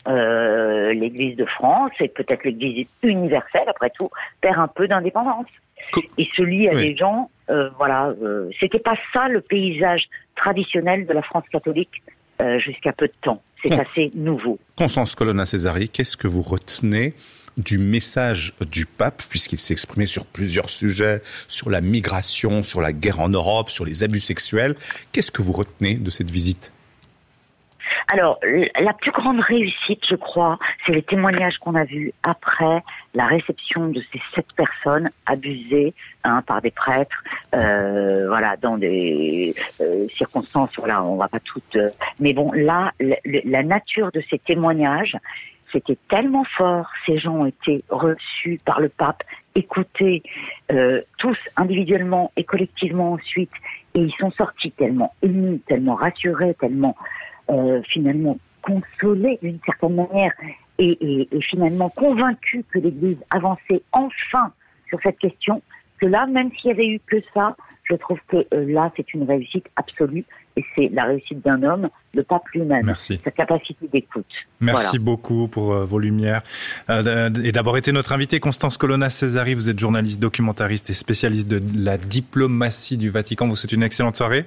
euh, l'Église de France et peut-être l'Église universelle, après tout, perd un peu d'indépendance. Et se lie à oui. des gens, euh, voilà, euh, c'était pas ça le paysage traditionnel de la France catholique euh, jusqu'à peu de temps. C'est bon. assez nouveau. Constance Colonna-Césari, qu'est-ce que vous retenez du message du pape, puisqu'il s'est exprimé sur plusieurs sujets, sur la migration, sur la guerre en Europe, sur les abus sexuels? Qu'est-ce que vous retenez de cette visite? Alors, la plus grande réussite, je crois, c'est les témoignages qu'on a vus après la réception de ces sept personnes abusées hein, par des prêtres, euh, voilà, dans des euh, circonstances, voilà, on va pas toutes... Euh, mais bon, là, la, la nature de ces témoignages, c'était tellement fort, ces gens ont été reçus par le pape, écoutés, euh, tous individuellement et collectivement ensuite, et ils sont sortis tellement émus, tellement rassurés, tellement... Euh, finalement consolé d'une certaine manière et, et, et finalement convaincu que l'Église avançait enfin sur cette question, que là, même s'il y avait eu que ça, je trouve que euh, là, c'est une réussite absolue et c'est la réussite d'un homme, le pape lui-même. Merci. Sa capacité d'écoute. Merci voilà. beaucoup pour euh, vos lumières euh, et d'avoir été notre invitée. Constance Colonna-Césari, vous êtes journaliste, documentariste et spécialiste de la diplomatie du Vatican. Vous souhaitez une excellente soirée.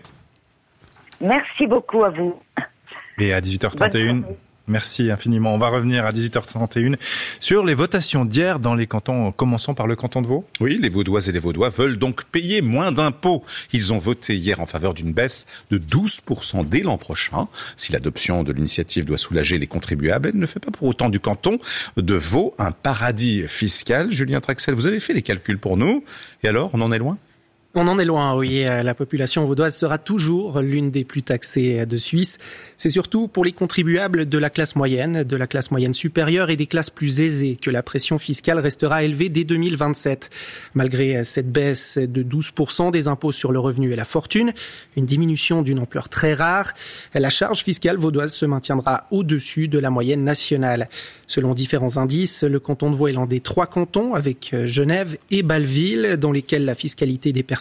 Merci beaucoup à vous. Et à dix-huit heures trente et une, merci infiniment. On va revenir à dix-huit heures trente et une sur les votations d'hier dans les cantons, commençant par le canton de Vaud. Oui, les Vaudoises et les Vaudois veulent donc payer moins d'impôts. Ils ont voté hier en faveur d'une baisse de douze pour cent dès l'an prochain. Si l'adoption de l'initiative doit soulager les contribuables, elle ne fait pas pour autant du canton de Vaud un paradis fiscal. Julien Traxel, vous avez fait les calculs pour nous. Et alors, on en est loin ? On en est loin, oui. La population vaudoise sera toujours l'une des plus taxées de Suisse. C'est surtout pour les contribuables de la classe moyenne, de la classe moyenne supérieure et des classes plus aisées que la pression fiscale restera élevée dès deux mille vingt-sept. Malgré cette baisse de douze pour cent des impôts sur le revenu et la fortune, une diminution d'une ampleur très rare, la charge fiscale vaudoise se maintiendra au-dessus de la moyenne nationale. Selon différents indices, le canton de Vaud est l'un des trois cantons avec Genève et Bâle-Ville dans lesquels la fiscalité des personnes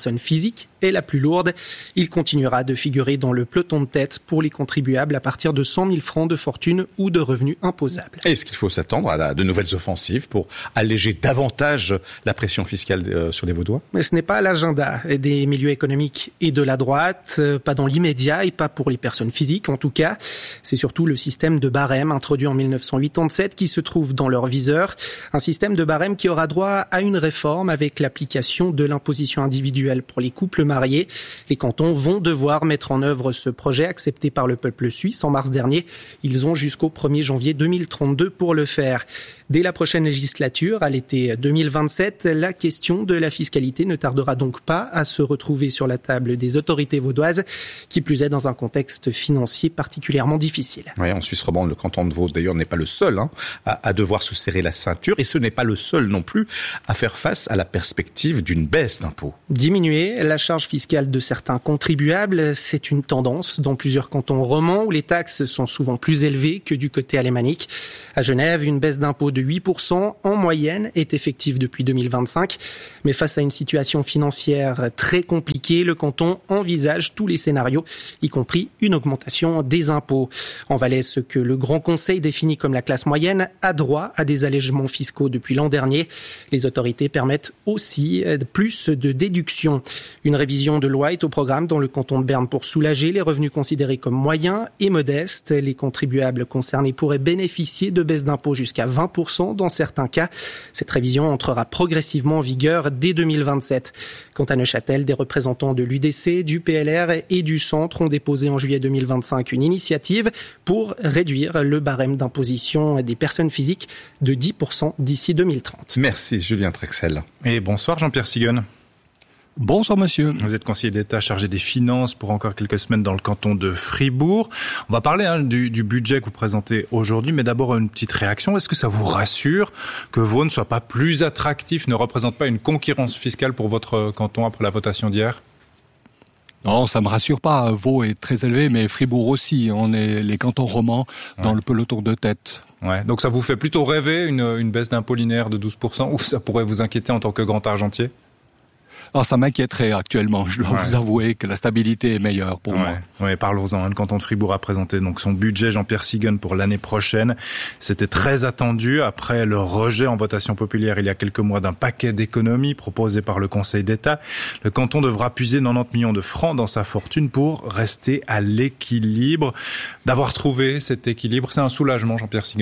personnes physiques est la plus lourde. Il continuera de figurer dans le peloton de tête pour les contribuables à partir de cent mille francs de fortune ou de revenus imposables. Est-ce qu'il faut s'attendre à de nouvelles offensives pour alléger davantage la pression fiscale sur les Vaudois ? Mais ce n'est pas l'agenda des milieux économiques et de la droite, pas dans l'immédiat et pas pour les personnes physiques en tout cas. C'est surtout le système de barème introduit en dix-neuf cent quatre-vingt-sept qui se trouve dans leur viseur. Un système de barème qui aura droit à une réforme avec l'application de l'imposition individuelle pour les couples mariés. Les cantons vont devoir mettre en œuvre ce projet accepté par le peuple suisse en mars dernier. Ils ont jusqu'au premier janvier deux mille trente-deux pour le faire. Dès la prochaine législature, à l'été deux mille vingt-sept, la question de la fiscalité ne tardera donc pas à se retrouver sur la table des autorités vaudoises, qui plus est dans un contexte financier particulièrement difficile. Oui, en Suisse romande, le canton de Vaud d'ailleurs n'est pas le seul hein, à, à devoir se serrer la ceinture, et ce n'est pas le seul non plus à faire face à la perspective d'une baisse d'impôts. Diminuer la charge fiscale de certains contribuables, c'est une tendance dans plusieurs cantons romans où les taxes sont souvent plus élevées que du côté alémanique. À Genève, une baisse d'impôts de huit pour cent en moyenne est effective depuis deux mille vingt-cinq. Mais face à une situation financière très compliquée, le canton envisage tous les scénarios, y compris une augmentation des impôts. En Valais, ce que le Grand Conseil définit comme la classe moyenne a droit à des allègements fiscaux depuis l'an dernier. Les autorités permettent aussi plus de déductions. Une révision de loi est au programme dans le canton de Berne pour soulager les revenus considérés comme moyens et modestes. Les contribuables concernés pourraient bénéficier de baisses d'impôts jusqu'à vingt pour cent dans certains cas. Cette révision entrera progressivement en vigueur dès deux mille vingt-sept. Quant à Neuchâtel, des représentants de l'U D C, du P L R et du Centre ont déposé en juillet deux mille vingt-cinq une initiative pour réduire le barème d'imposition des personnes physiques de dix pour cent d'ici deux mille trente. Merci Julien Trexel. Et bonsoir Jean-Pierre Sigone. Bonsoir monsieur. Vous êtes conseiller d'État chargé des finances pour encore quelques semaines dans le canton de Fribourg. On va parler hein, du, du budget que vous présentez aujourd'hui, mais d'abord une petite réaction. Est-ce que ça vous rassure que Vaud ne soit pas plus attractif, ne représente pas une concurrence fiscale pour votre canton après la votation d'hier ? Non, ça me rassure pas. Vaud est très élevé, mais Fribourg aussi. On est les cantons romans dans ouais. le peloton de tête. Ouais. Donc ça vous fait plutôt rêver une, une baisse d'impôt linéaire de douze pour cent ou ça pourrait vous inquiéter en tant que grand argentier ? Alors ça m'inquiéterait actuellement, je dois ouais. vous avouer que la stabilité est meilleure pour ouais. moi. Oui, parlons-en. Le canton de Fribourg a présenté donc son budget, Jean-Pierre Sigone, pour l'année prochaine. C'était très attendu après le rejet en votation populaire il y a quelques mois d'un paquet d'économies proposé par le Conseil d'État. Le canton devra puiser quatre-vingt-dix millions de francs dans sa fortune pour rester à l'équilibre. D'avoir trouvé cet équilibre, c'est un soulagement, Jean-Pierre Sigone ?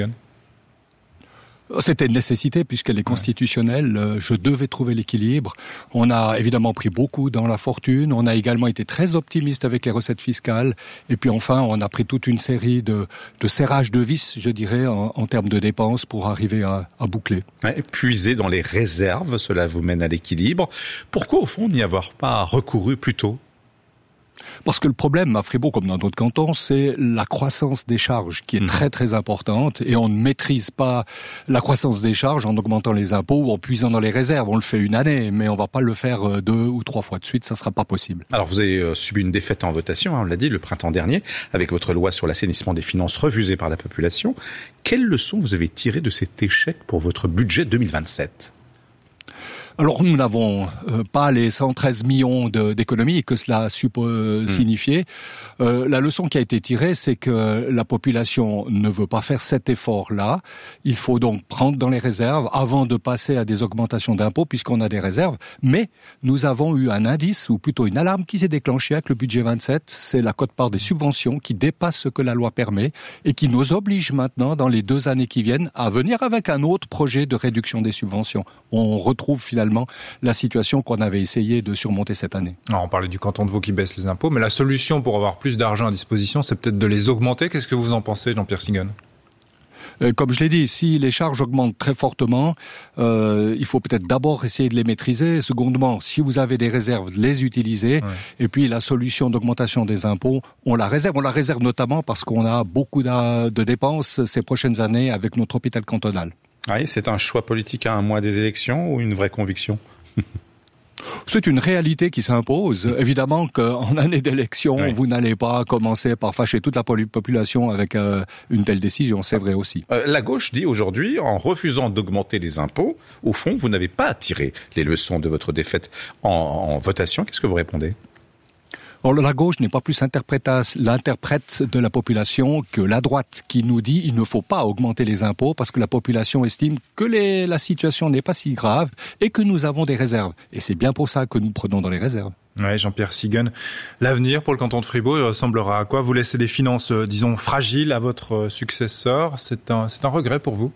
C'était une nécessité puisqu'elle est constitutionnelle. Je devais trouver l'équilibre. On a évidemment pris beaucoup dans la fortune. On a également été très optimiste avec les recettes fiscales. Et puis enfin, on a pris toute une série de, de serrages de vis, je dirais, en, en termes de dépenses pour arriver à, à boucler. Ouais, puiser dans les réserves, cela vous mène à l'équilibre. Pourquoi au fond n'y avoir pas recouru plus tôt ? Parce que le problème à Fribourg, comme dans d'autres cantons, c'est la croissance des charges qui est mmh. très très importante et on ne maîtrise pas la croissance des charges en augmentant les impôts ou en puisant dans les réserves. On le fait une année, mais on va pas le faire deux ou trois fois de suite, ça sera pas possible. Alors vous avez subi une défaite en votation, hein, on l'a dit, le printemps dernier, avec votre loi sur l'assainissement des finances refusée par la population. Quelles leçons vous avez tirées de cet échec pour votre budget deux mille vingt-sept ? Alors nous n'avons euh, pas les cent treize millions de, d'économies que cela suppo- mmh. signifiait. Euh, la leçon qui a été tirée, c'est que la population ne veut pas faire cet effort-là. Il faut donc prendre dans les réserves avant de passer à des augmentations d'impôts puisqu'on a des réserves. Mais nous avons eu un indice, ou plutôt une alarme qui s'est déclenchée avec le budget vingt-sept. C'est la quote-part des subventions qui dépasse ce que la loi permet et qui nous oblige maintenant, dans les deux années qui viennent, à venir avec un autre projet de réduction des subventions. On retrouve finalement la situation qu'on avait essayé de surmonter cette année. Alors, on parlait du canton de Vaud qui baisse les impôts, mais la solution pour avoir plus d'argent à disposition, c'est peut-être de les augmenter. Qu'est-ce que vous en pensez, Jean-Pierre Sigone ? Euh, comme je l'ai dit, si les charges augmentent très fortement, euh, il faut peut-être d'abord essayer de les maîtriser. Secondement, si vous avez des réserves, les utiliser. Ouais. Et puis la solution d'augmentation des impôts, on la réserve. On la réserve notamment parce qu'on a beaucoup de, de dépenses ces prochaines années avec notre hôpital cantonal. Oui, c'est un choix politique à un mois des élections ou une vraie conviction ? C'est une réalité qui s'impose. Évidemment qu'en année d'élection, oui. vous n'allez pas commencer par fâcher toute la population avec euh, une telle décision, c'est vrai aussi. Euh, la gauche dit aujourd'hui, en refusant d'augmenter les impôts, au fond, vous n'avez pas tiré les leçons de votre défaite en, en votation. Qu'est-ce que vous répondez ? Or, la gauche n'est pas plus l'interprète de la population que la droite qui nous dit il ne faut pas augmenter les impôts parce que la population estime que les, la situation n'est pas si grave et que nous avons des réserves. Et c'est bien pour ça que nous prenons dans les réserves. Ouais, Jean-Pierre Siguen, l'avenir pour le canton de Fribourg il ressemblera à quoi ? Vous laissez des finances, euh, disons, fragiles à votre successeur. C'est un, c'est un regret pour vous ?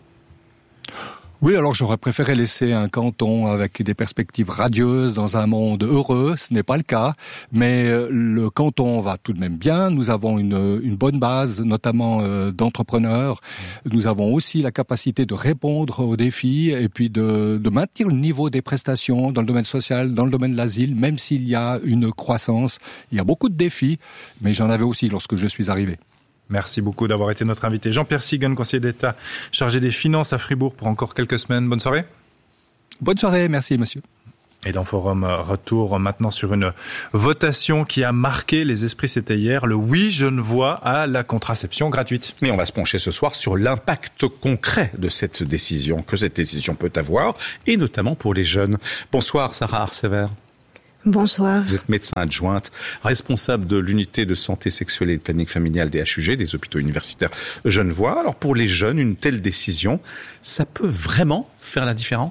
Oui, alors j'aurais préféré laisser un canton avec des perspectives radieuses dans un monde heureux. Ce n'est pas le cas, mais le canton va tout de même bien. Nous avons une, une bonne base, notamment euh, d'entrepreneurs. Nous avons aussi la capacité de répondre aux défis et puis de, de maintenir le niveau des prestations dans le domaine social, dans le domaine de l'asile, même s'il y a une croissance. Il y a beaucoup de défis, mais j'en avais aussi lorsque je suis arrivé. Merci beaucoup d'avoir été notre invité. Jean-Pierre Siguen, conseiller d'État chargé des finances à Fribourg pour encore quelques semaines. Bonne soirée. Bonne soirée, merci monsieur. Et dans Forum, retour maintenant sur une votation qui a marqué les esprits. C'était hier, le oui genevois à la contraception gratuite. Mais on va se pencher ce soir sur l'impact concret de cette décision, que cette décision peut avoir, et notamment pour les jeunes. Bonsoir Sarah Arsever. Bonsoir. Vous êtes médecin adjointe, responsable de l'unité de santé sexuelle et de planning familial des H U G, des hôpitaux universitaires genevois. Alors pour les jeunes, une telle décision, ça peut vraiment faire la différence ?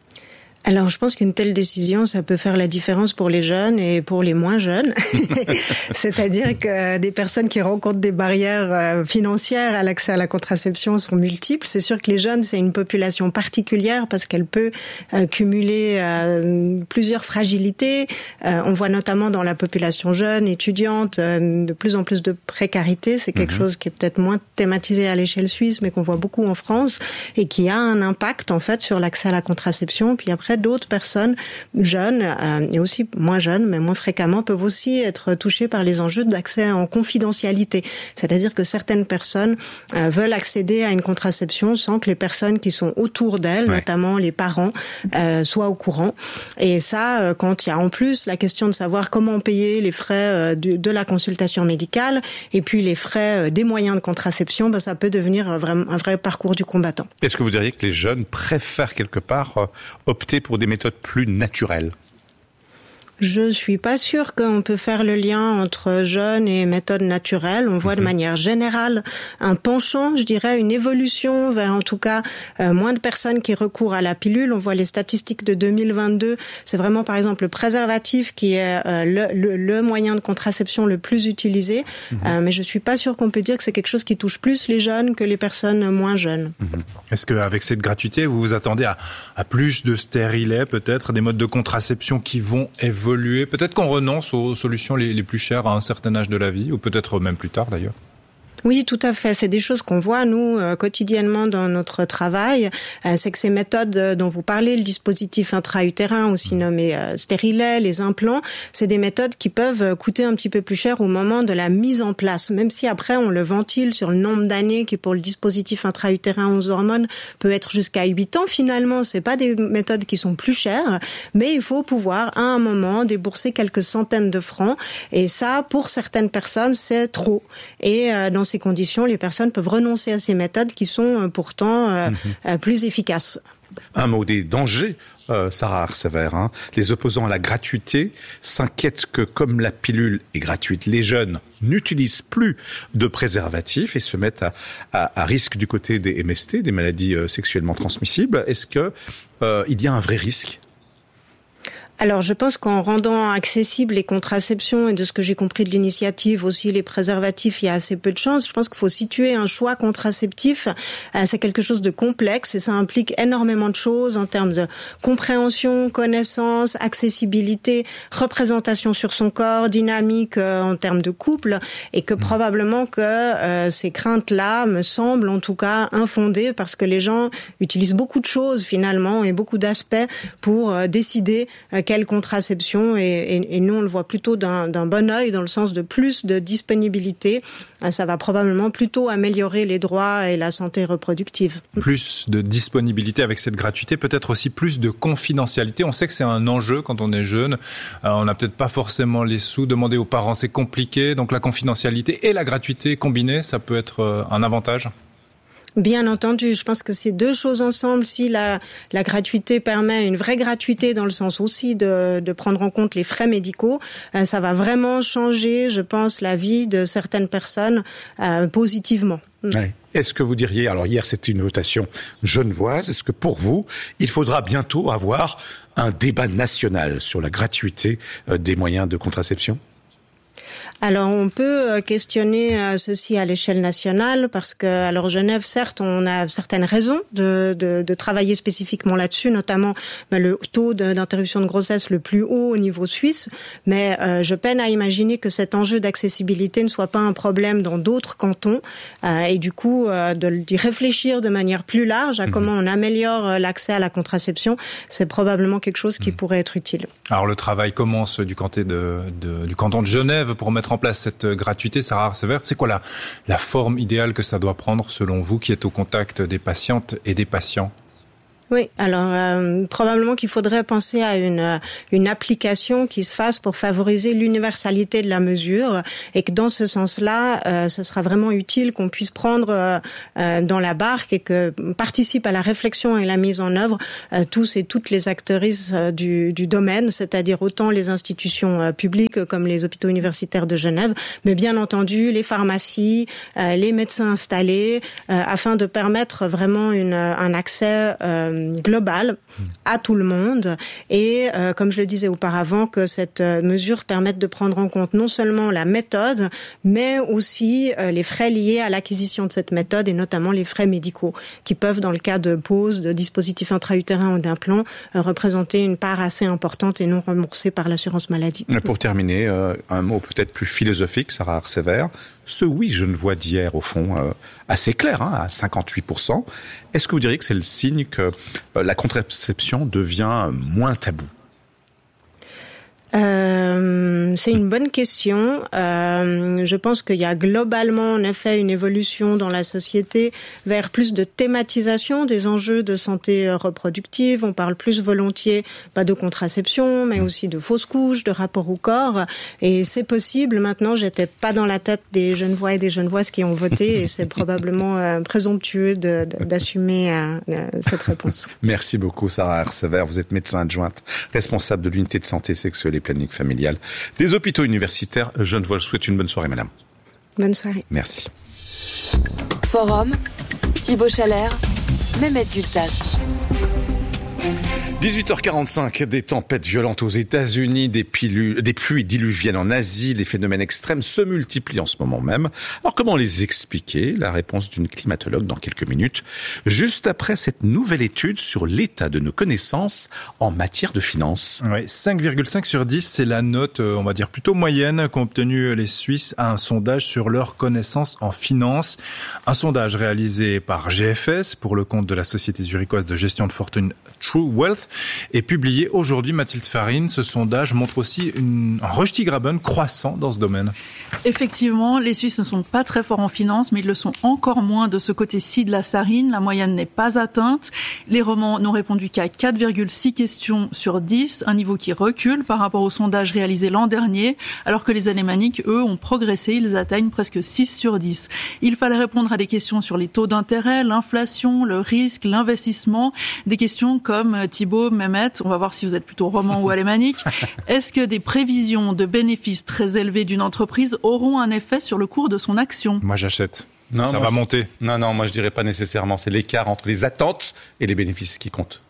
Alors, je pense qu'une telle décision, ça peut faire la différence pour les jeunes et pour les moins jeunes. C'est-à-dire que des personnes qui rencontrent des barrières financières à l'accès à la contraception sont multiples. C'est sûr que les jeunes, c'est une population particulière parce qu'elle peut euh, cumuler euh, plusieurs fragilités. Euh, on voit notamment dans la population jeune, étudiante, euh, de plus en plus de précarité. C'est quelque mmh. chose qui est peut-être moins thématisé à l'échelle suisse, mais qu'on voit beaucoup en France et qui a un impact, en fait, sur l'accès à la contraception. Puis après, d'autres personnes jeunes euh, et aussi moins jeunes, mais moins fréquemment, peuvent aussi être touchées par les enjeux d'accès en confidentialité. C'est-à-dire que certaines personnes euh, veulent accéder à une contraception sans que les personnes qui sont autour d'elles, ouais. notamment les parents, euh, soient au courant. Et ça, euh, quand il y a en plus la question de savoir comment payer les frais euh, de, de la consultation médicale et puis les frais euh, des moyens de contraception, ben, ça peut devenir un vrai, un vrai parcours du combattant. Est-ce que vous diriez que les jeunes préfèrent quelque part euh, opter pour des méthodes plus naturelles ? Je suis pas sûre qu'on peut faire le lien entre jeunes et méthodes naturelles. On voit mmh. de manière générale un penchant, je dirais, une évolution vers en tout cas euh, moins de personnes qui recourent à la pilule. On voit les statistiques de deux mille vingt-deux. C'est vraiment par exemple le préservatif qui est euh, le, le, le moyen de contraception le plus utilisé. Mmh. Euh, mais je suis pas sûre qu'on peut dire que c'est quelque chose qui touche plus les jeunes que les personnes moins jeunes. Mmh. Est-ce qu'avec cette gratuité, vous vous attendez à, à plus de stérilets, peut-être, des modes de contraception qui vont évoluer ? Peut-être qu'on renonce aux solutions les, les plus chères à un certain âge de la vie, ou peut-être même plus tard d'ailleurs. Oui, tout à fait. C'est des choses qu'on voit, nous, euh, quotidiennement dans notre travail. Euh, c'est que ces méthodes euh, dont vous parlez, le dispositif intra-utérin, aussi nommé euh, stérilet, les implants, c'est des méthodes qui peuvent coûter un petit peu plus cher au moment de la mise en place. Même si après, on le ventile sur le nombre d'années qui, pour le dispositif intra-utérin aux hormones, peut être jusqu'à huit ans. Finalement, c'est pas des méthodes qui sont plus chères, mais il faut pouvoir, à un moment, débourser quelques centaines de francs. Et ça, pour certaines personnes, c'est trop. Et euh, dans ces conditions, les personnes peuvent renoncer à ces méthodes qui sont pourtant euh, mmh. plus efficaces. Un mot des dangers, euh, Sarah Arsever. Hein. Les opposants à la gratuité s'inquiètent que, comme la pilule est gratuite, les jeunes n'utilisent plus de préservatifs et se mettent à, à, à risque du côté des M S T, des maladies euh, sexuellement transmissibles. Est-ce que euh, il y a un vrai risque ? Alors, je pense qu'en rendant accessibles les contraceptions et de ce que j'ai compris de l'initiative aussi les préservatifs, il y a assez peu de chances. Je pense qu'il faut situer un choix contraceptif. Euh, c'est quelque chose de complexe et ça implique énormément de choses en termes de compréhension, connaissance, accessibilité, représentation sur son corps, dynamique euh, en termes de couple et que probablement que euh, ces craintes-là me semblent en tout cas infondées parce que les gens utilisent beaucoup de choses finalement et beaucoup d'aspects pour euh, décider euh, quelle contraception, et, et, et nous on le voit plutôt d'un, d'un bon œil dans le sens de plus de disponibilité. Ça va probablement plutôt améliorer les droits et la santé reproductive. Plus de disponibilité avec cette gratuité, peut-être aussi plus de confidentialité. On sait que c'est un enjeu quand on est jeune. Euh, on n'a peut-être pas forcément les sous. Demander aux parents, c'est compliqué. Donc la confidentialité et la gratuité combinées, ça peut être euh, un avantage. Bien entendu, je pense que ces deux choses ensemble, si la, la gratuité permet une vraie gratuité dans le sens aussi de, de prendre en compte les frais médicaux, euh, ça va vraiment changer, je pense, la vie de certaines personnes euh, positivement. Ouais. Est-ce que vous diriez, alors hier c'était une votation genevoise, est-ce que pour vous, il faudra bientôt avoir un débat national sur la gratuité euh, des moyens de contraception ? Alors on peut questionner ceci à l'échelle nationale parce que, alors Genève, certes, on a certaines raisons de, de, de travailler spécifiquement là-dessus, notamment ben, le taux de, d'interruption de grossesse le plus haut au niveau suisse, mais euh, je peine à imaginer que cet enjeu d'accessibilité ne soit pas un problème dans d'autres cantons euh, et du coup euh, de, d'y réfléchir de manière plus large à mmh. comment on améliore l'accès à la contraception, c'est probablement quelque chose qui mmh. pourrait être utile. Alors le travail commence du canton de, de, du canton de Genève pour mettre en place cette gratuité. Sarah Arsever, c'est quoi la, la forme idéale que ça doit prendre selon vous qui êtes au contact des patientes et des patients ? Oui, alors euh, probablement qu'il faudrait penser à une une application qui se fasse pour favoriser l'universalité de la mesure et que dans ce sens-là, euh, ce sera vraiment utile qu'on puisse prendre euh, euh, dans la barque et que participe à la réflexion et la mise en œuvre euh, tous et toutes les actrices euh, du du domaine, c'est-à-dire autant les institutions euh, publiques comme les hôpitaux universitaires de Genève, mais bien entendu les pharmacies, euh, les médecins installés, euh, afin de permettre vraiment une un accès euh, global à tout le monde et euh, comme je le disais auparavant que cette euh, mesure permette de prendre en compte non seulement la méthode mais aussi euh, les frais liés à l'acquisition de cette méthode et notamment les frais médicaux qui peuvent dans le cas de pose de dispositifs intra-utérins ou d'implants euh, représenter une part assez importante et non remboursée par l'assurance maladie. Pour terminer, euh, un mot peut-être plus philosophique, Sarah Arsever. Ce oui genevois d'hier, au fond, euh, assez clair, hein, à cinquante-huit pour cent. Est-ce que vous diriez que c'est le signe que euh, la contraception devient moins tabou ? Euh, c'est une bonne question. Euh, je pense qu'il y a globalement en effet une évolution dans la société vers plus de thématisation des enjeux de santé reproductive. On parle plus volontiers pas de contraception, mais aussi de fausses couches, de rapport au corps. Et c'est possible. Maintenant, j'étais pas dans la tête des Genevois et des Genevoises qui ont voté, et c'est probablement euh, présomptueux de, de, d'assumer euh, cette réponse. Merci beaucoup, Sarah Arsever. Vous êtes médecin adjointe, responsable de l'unité de santé sexuelle et planique familiale des hôpitaux universitaires genevois. Je vous souhaite une bonne soirée, madame. Bonne soirée. Merci. Forum, Thibaut Chalère, Mehmet Gültas. dix-huit heures quarante-cinq, des tempêtes violentes aux États-Unis, des, pilu- des pluies diluviennes en Asie, les phénomènes extrêmes se multiplient en ce moment même. Alors comment les expliquer ? La réponse d'une climatologue dans quelques minutes, juste après cette nouvelle étude sur l'état de nos connaissances en matière de finances. Ouais, cinq virgule cinq sur dix, c'est la note, on va dire plutôt moyenne, qu'ont obtenue les Suisses à un sondage sur leurs connaissances en finance. Un sondage réalisé par G F S pour le compte de la société zurichoise de gestion de fortune True Wealth est publié aujourd'hui. Mathilde Farine, ce sondage montre aussi une, un Röstigraben croissant dans ce domaine. Effectivement, les Suisses ne sont pas très forts en finance, mais ils le sont encore moins de ce côté-ci de la Sarine. La moyenne n'est pas atteinte. Les Romans n'ont répondu qu'à quatre virgule six questions sur dix, un niveau qui recule par rapport au sondage réalisé l'an dernier, alors que les Alémaniques, eux, ont progressé. Ils atteignent presque six sur dix. Il fallait répondre à des questions sur les taux d'intérêt, l'inflation, le risque, l'investissement, des questions comme Thibaut, Mehmet, on va voir si vous êtes plutôt roman ou alémanique. Est-ce que des prévisions de bénéfices très élevés d'une entreprise auront un effet sur le cours de son action ? Moi, j'achète. Non, ça va je... monter. Non, non, moi je dirais pas nécessairement. C'est l'écart entre les attentes et les bénéfices qui comptent.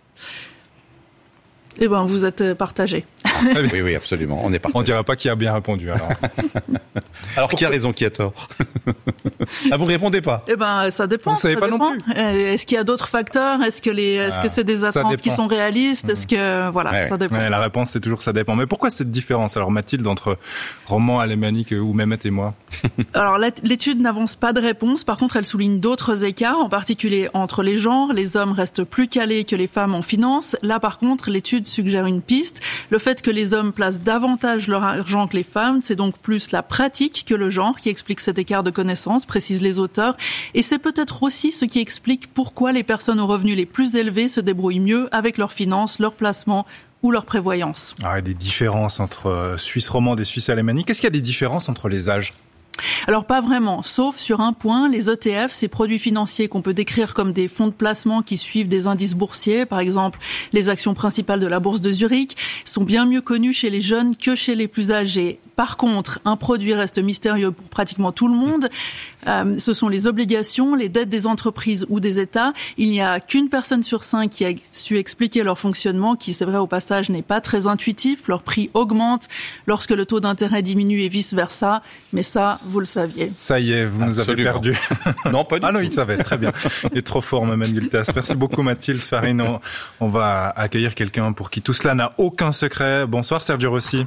Eh ben, vous êtes partagé. Oui, oui, absolument. On est partagé. On dira pas qui a bien répondu, alors. Alors, qui a raison, qui a tort ? Ah, vous répondez pas? Eh ben, ça dépend. Vous savez ça pas dépend. non plus. Est-ce qu'il y a d'autres facteurs? Est-ce que les, est-ce Ah, que c'est des attentes qui sont réalistes? Mmh. Est-ce que, voilà, ouais, ça dépend. Ouais, la réponse, c'est toujours ça dépend. Mais pourquoi cette différence, alors, Mathilde, entre roman alémanique ou Mehmet et moi? Alors, l'étude n'avance pas de réponse. Par contre, elle souligne d'autres écarts, en particulier entre les genres. Les hommes restent plus calés que les femmes en finance. Là, par contre, l'étude suggère une piste. Le fait que les hommes placent davantage leur argent que les femmes, c'est donc plus la pratique que le genre qui explique cet écart de connaissances, précisent les auteurs. Et c'est peut-être aussi ce qui explique pourquoi les personnes aux revenus les plus élevés se débrouillent mieux avec leurs finances, leurs placements ou leur prévoyance. Alors, il y a des différences entre Suisse romande et Suisse alémanique. Est-ce qu'il y a des différences entre les âges? Alors pas vraiment, sauf sur un point, les E T F, ces produits financiers qu'on peut décrire comme des fonds de placement qui suivent des indices boursiers, par exemple les actions principales de la bourse de Zurich, sont bien mieux connus chez les jeunes que chez les plus âgés. Par contre, un produit reste mystérieux pour pratiquement tout le monde. Euh, ce sont les obligations, les dettes des entreprises ou des États. Il n'y a qu'une personne sur cinq qui a su expliquer leur fonctionnement, qui, c'est vrai, au passage, n'est pas très intuitif. Leur prix augmente lorsque le taux d'intérêt diminue et vice-versa. Mais ça, vous le saviez. Ça y est, vous nous avez perdu. Non, pas du Ah non, tout. il savait, très bien. Il est trop fort, Mehmet Gültas. Merci beaucoup, Mathilde Farine. On, on va accueillir quelqu'un pour qui tout cela n'a aucun secret. Bonsoir, Sergio Rossi.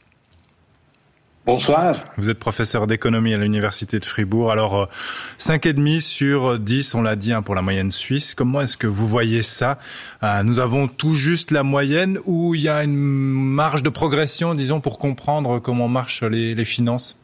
Bonsoir. Vous êtes professeur d'économie à l'Université de Fribourg. Alors, cinq virgule cinq sur dix, on l'a dit, hein, pour la moyenne suisse. Comment est-ce que vous voyez ça? euh, Nous avons tout juste la moyenne ou il y a une marge de progression, disons, pour comprendre comment marchent les, les finances?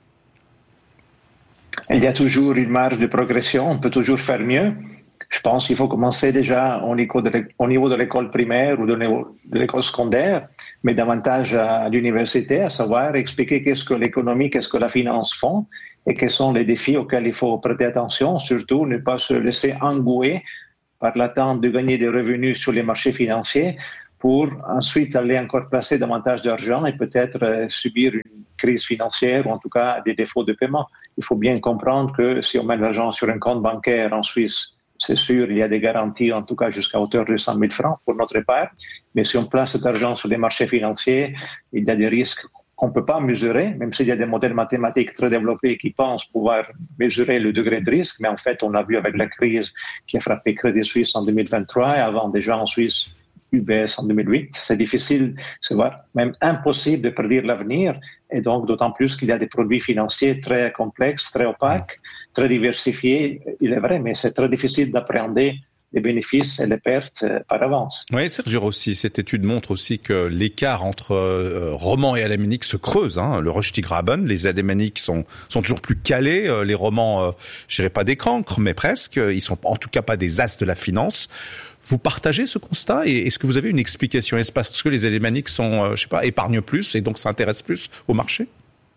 Il y a toujours une marge de progression. On peut toujours faire mieux. Je pense qu'il faut commencer déjà au niveau de l'école primaire ou de l'école secondaire, mais davantage à l'université, à savoir expliquer qu'est-ce que l'économie, qu'est-ce que la finance font et quels sont les défis auxquels il faut prêter attention. Surtout, ne pas se laisser engouer par l'attente de gagner des revenus sur les marchés financiers pour ensuite aller encore placer davantage d'argent et peut-être subir une crise financière ou en tout cas des défauts de paiement. Il faut bien comprendre que si on met de l'argent sur un compte bancaire en Suisse, c'est sûr, il y a des garanties, en tout cas jusqu'à hauteur de cent mille francs pour notre épargne. Mais si on place cet argent sur les marchés financiers, il y a des risques qu'on ne peut pas mesurer, même s'il y a des modèles mathématiques très développés qui pensent pouvoir mesurer le degré de risque. Mais en fait, on l'a vu avec la crise qui a frappé Crédit Suisse en deux mille vingt-trois et avant déjà en Suisse U B S en deux mille huit. C'est difficile, c'est même impossible de prédire l'avenir. Et donc, d'autant plus qu'il y a des produits financiers très complexes, très opaques, très diversifiés, il est vrai, mais c'est très difficile d'appréhender les bénéfices et les pertes par avance. Oui, Sergio Rossi, cette étude montre aussi que l'écart entre euh, romans et alémaniques se creuse. Hein, le Rösti-Graben, les alémaniques sont, sont toujours plus calés. Euh, les romans, euh, je dirais pas des cancres, mais presque. Ils sont en tout cas pas des as de la finance. Vous partagez ce constat et est-ce que vous avez une explication? Est-ce parce que les alémaniques sont, euh, je sais pas, épargnent plus et donc s'intéressent plus au marché?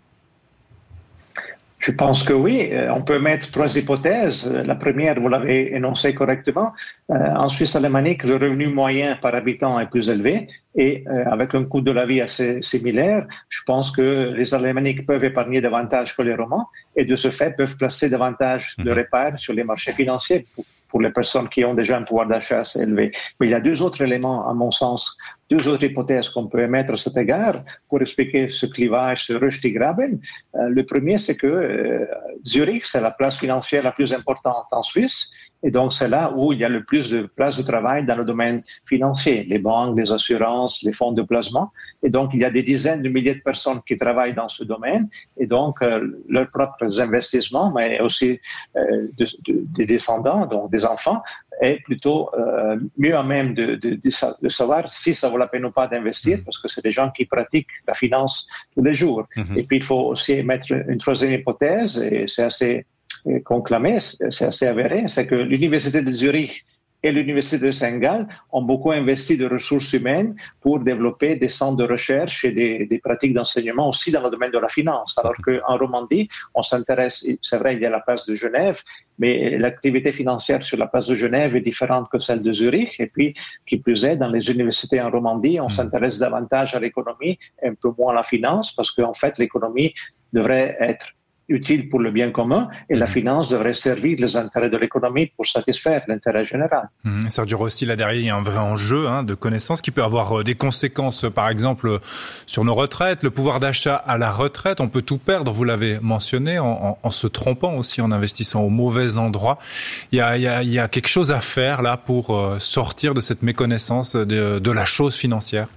Je pense que oui. On peut mettre trois hypothèses. La première, vous l'avez énoncée correctement. Euh, en Suisse alémanique, le revenu moyen par habitant est plus élevé et euh, avec un coût de la vie assez similaire, je pense que les alémaniques peuvent épargner davantage que les romans et de ce fait peuvent placer davantage de épargne sur les marchés financiers pour, pour les personnes qui ont déjà un pouvoir d'achat assez élevé. Mais il y a deux autres éléments, à mon sens, deux autres hypothèses qu'on peut émettre à cet égard pour expliquer ce clivage, ce Rösti-Graben. Euh, le premier, c'est que euh, Zurich, c'est la place financière la plus importante en Suisse. Et donc, c'est là où il y a le plus de places de travail dans le domaine financier, les banques, les assurances, les fonds de placement. Et donc, il y a des dizaines de milliers de personnes qui travaillent dans ce domaine. Et donc, euh, leurs propres investissements, mais aussi euh, de, de, des descendants, donc des enfants, est plutôt euh, mieux à même de, de, de, de savoir si ça vaut la peine ou pas d'investir, parce que c'est des gens qui pratiquent la finance tous les jours. Mm-hmm. Et puis, il faut aussi mettre une troisième hypothèse, et c'est assez conclamé, c'est assez avéré, c'est que l'Université de Zurich et l'Université de Saint-Gall ont beaucoup investi de ressources humaines pour développer des centres de recherche et des, des pratiques d'enseignement aussi dans le domaine de la finance. Alors qu'en Romandie, on s'intéresse, c'est vrai, il y a la place de Genève, mais l'activité financière sur la place de Genève est différente que celle de Zurich. Et puis, qui plus est, dans les universités en Romandie, on s'intéresse davantage à l'économie, un peu moins à la finance, parce qu'en fait, l'économie devrait être utile pour le bien commun et la finance devrait servir les intérêts de l'économie pour satisfaire l'intérêt général. Mmh, Sergio Rossi, là derrière, il y a un vrai enjeu hein, de connaissances qui peut avoir des conséquences, par exemple, sur nos retraites, le pouvoir d'achat à la retraite. On peut tout perdre, vous l'avez mentionné, en, en, en se trompant aussi, en investissant au mauvais endroit. Il y a, il y a, il y a quelque chose à faire là pour sortir de cette méconnaissance de, de la chose financière.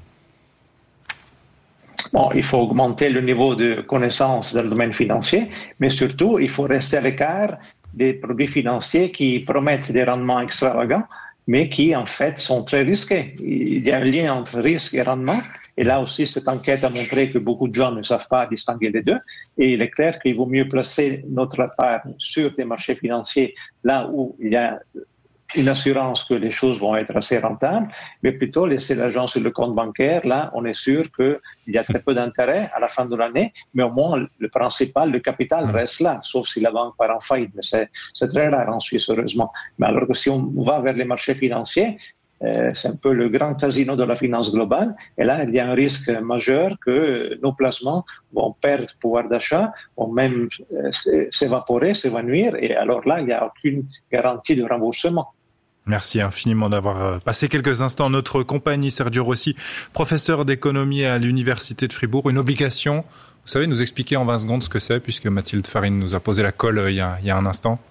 Bon, il faut augmenter le niveau de connaissance dans le domaine financier, mais surtout, il faut rester à l'écart des produits financiers qui promettent des rendements extravagants, mais qui, en fait, sont très risqués. Il y a un lien entre risque et rendement. Et là aussi, cette enquête a montré que beaucoup de gens ne savent pas distinguer les deux. Et il est clair qu'il vaut mieux placer notre épargne sur des marchés financiers là où il y a une assurance que les choses vont être assez rentables, mais plutôt laisser l'argent sur le compte bancaire. Là, on est sûr qu'il y a très peu d'intérêt à la fin de l'année, mais au moins le principal, le capital reste là, sauf si la banque part en faillite. Mais c'est, c'est très rare en Suisse, heureusement. Mais alors que si on va vers les marchés financiers, euh, c'est un peu le grand casino de la finance globale. Et là, il y a un risque majeur que nos placements vont perdre pouvoir d'achat, vont même euh, s'évaporer, s'évanouir. Et alors là, il n'y a aucune garantie de remboursement. Merci infiniment d'avoir passé quelques instants en notre compagnie. Sergio Rossi, professeur d'économie à l'Université de Fribourg. Une obligation, vous savez, nous expliquer en vingt secondes ce que c'est, puisque Mathilde Farine nous a posé la colle il y a, il y a un instant.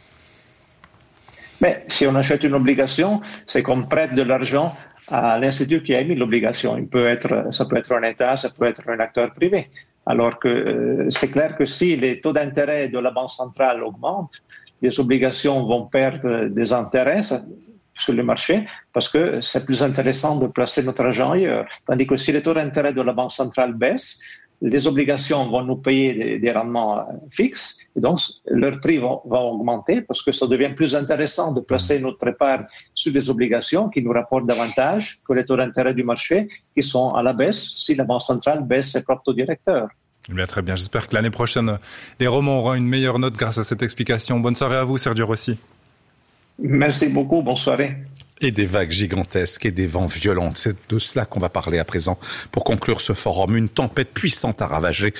Mais si on achète une obligation, c'est qu'on prête de l'argent à l'institut qui a émis l'obligation. Il peut être, ça peut être un État, ça peut être un acteur privé. Alors que euh, c'est clair que si les taux d'intérêt de la Banque centrale augmentent, les obligations vont perdre des intérêts sur le marché parce que c'est plus intéressant de placer notre argent ailleurs. Tandis que si les taux d'intérêt de la Banque centrale baissent, les obligations vont nous payer des, des rendements fixes et donc leur prix va, va augmenter parce que ça devient plus intéressant de placer notre épargne sur des obligations qui nous rapportent davantage que les taux d'intérêt du marché qui sont à la baisse si la Banque centrale baisse ses propres taux directeurs. Eh bien, très bien. J'espère que l'année prochaine, les romans auront une meilleure note grâce à cette explication. Bonne soirée à vous, Sergio Rossi. Merci beaucoup. Bonne soirée. Et des vagues gigantesques et des vents violents. C'est de cela qu'on va parler à présent. Pour conclure ce forum, une tempête puissante a ravagé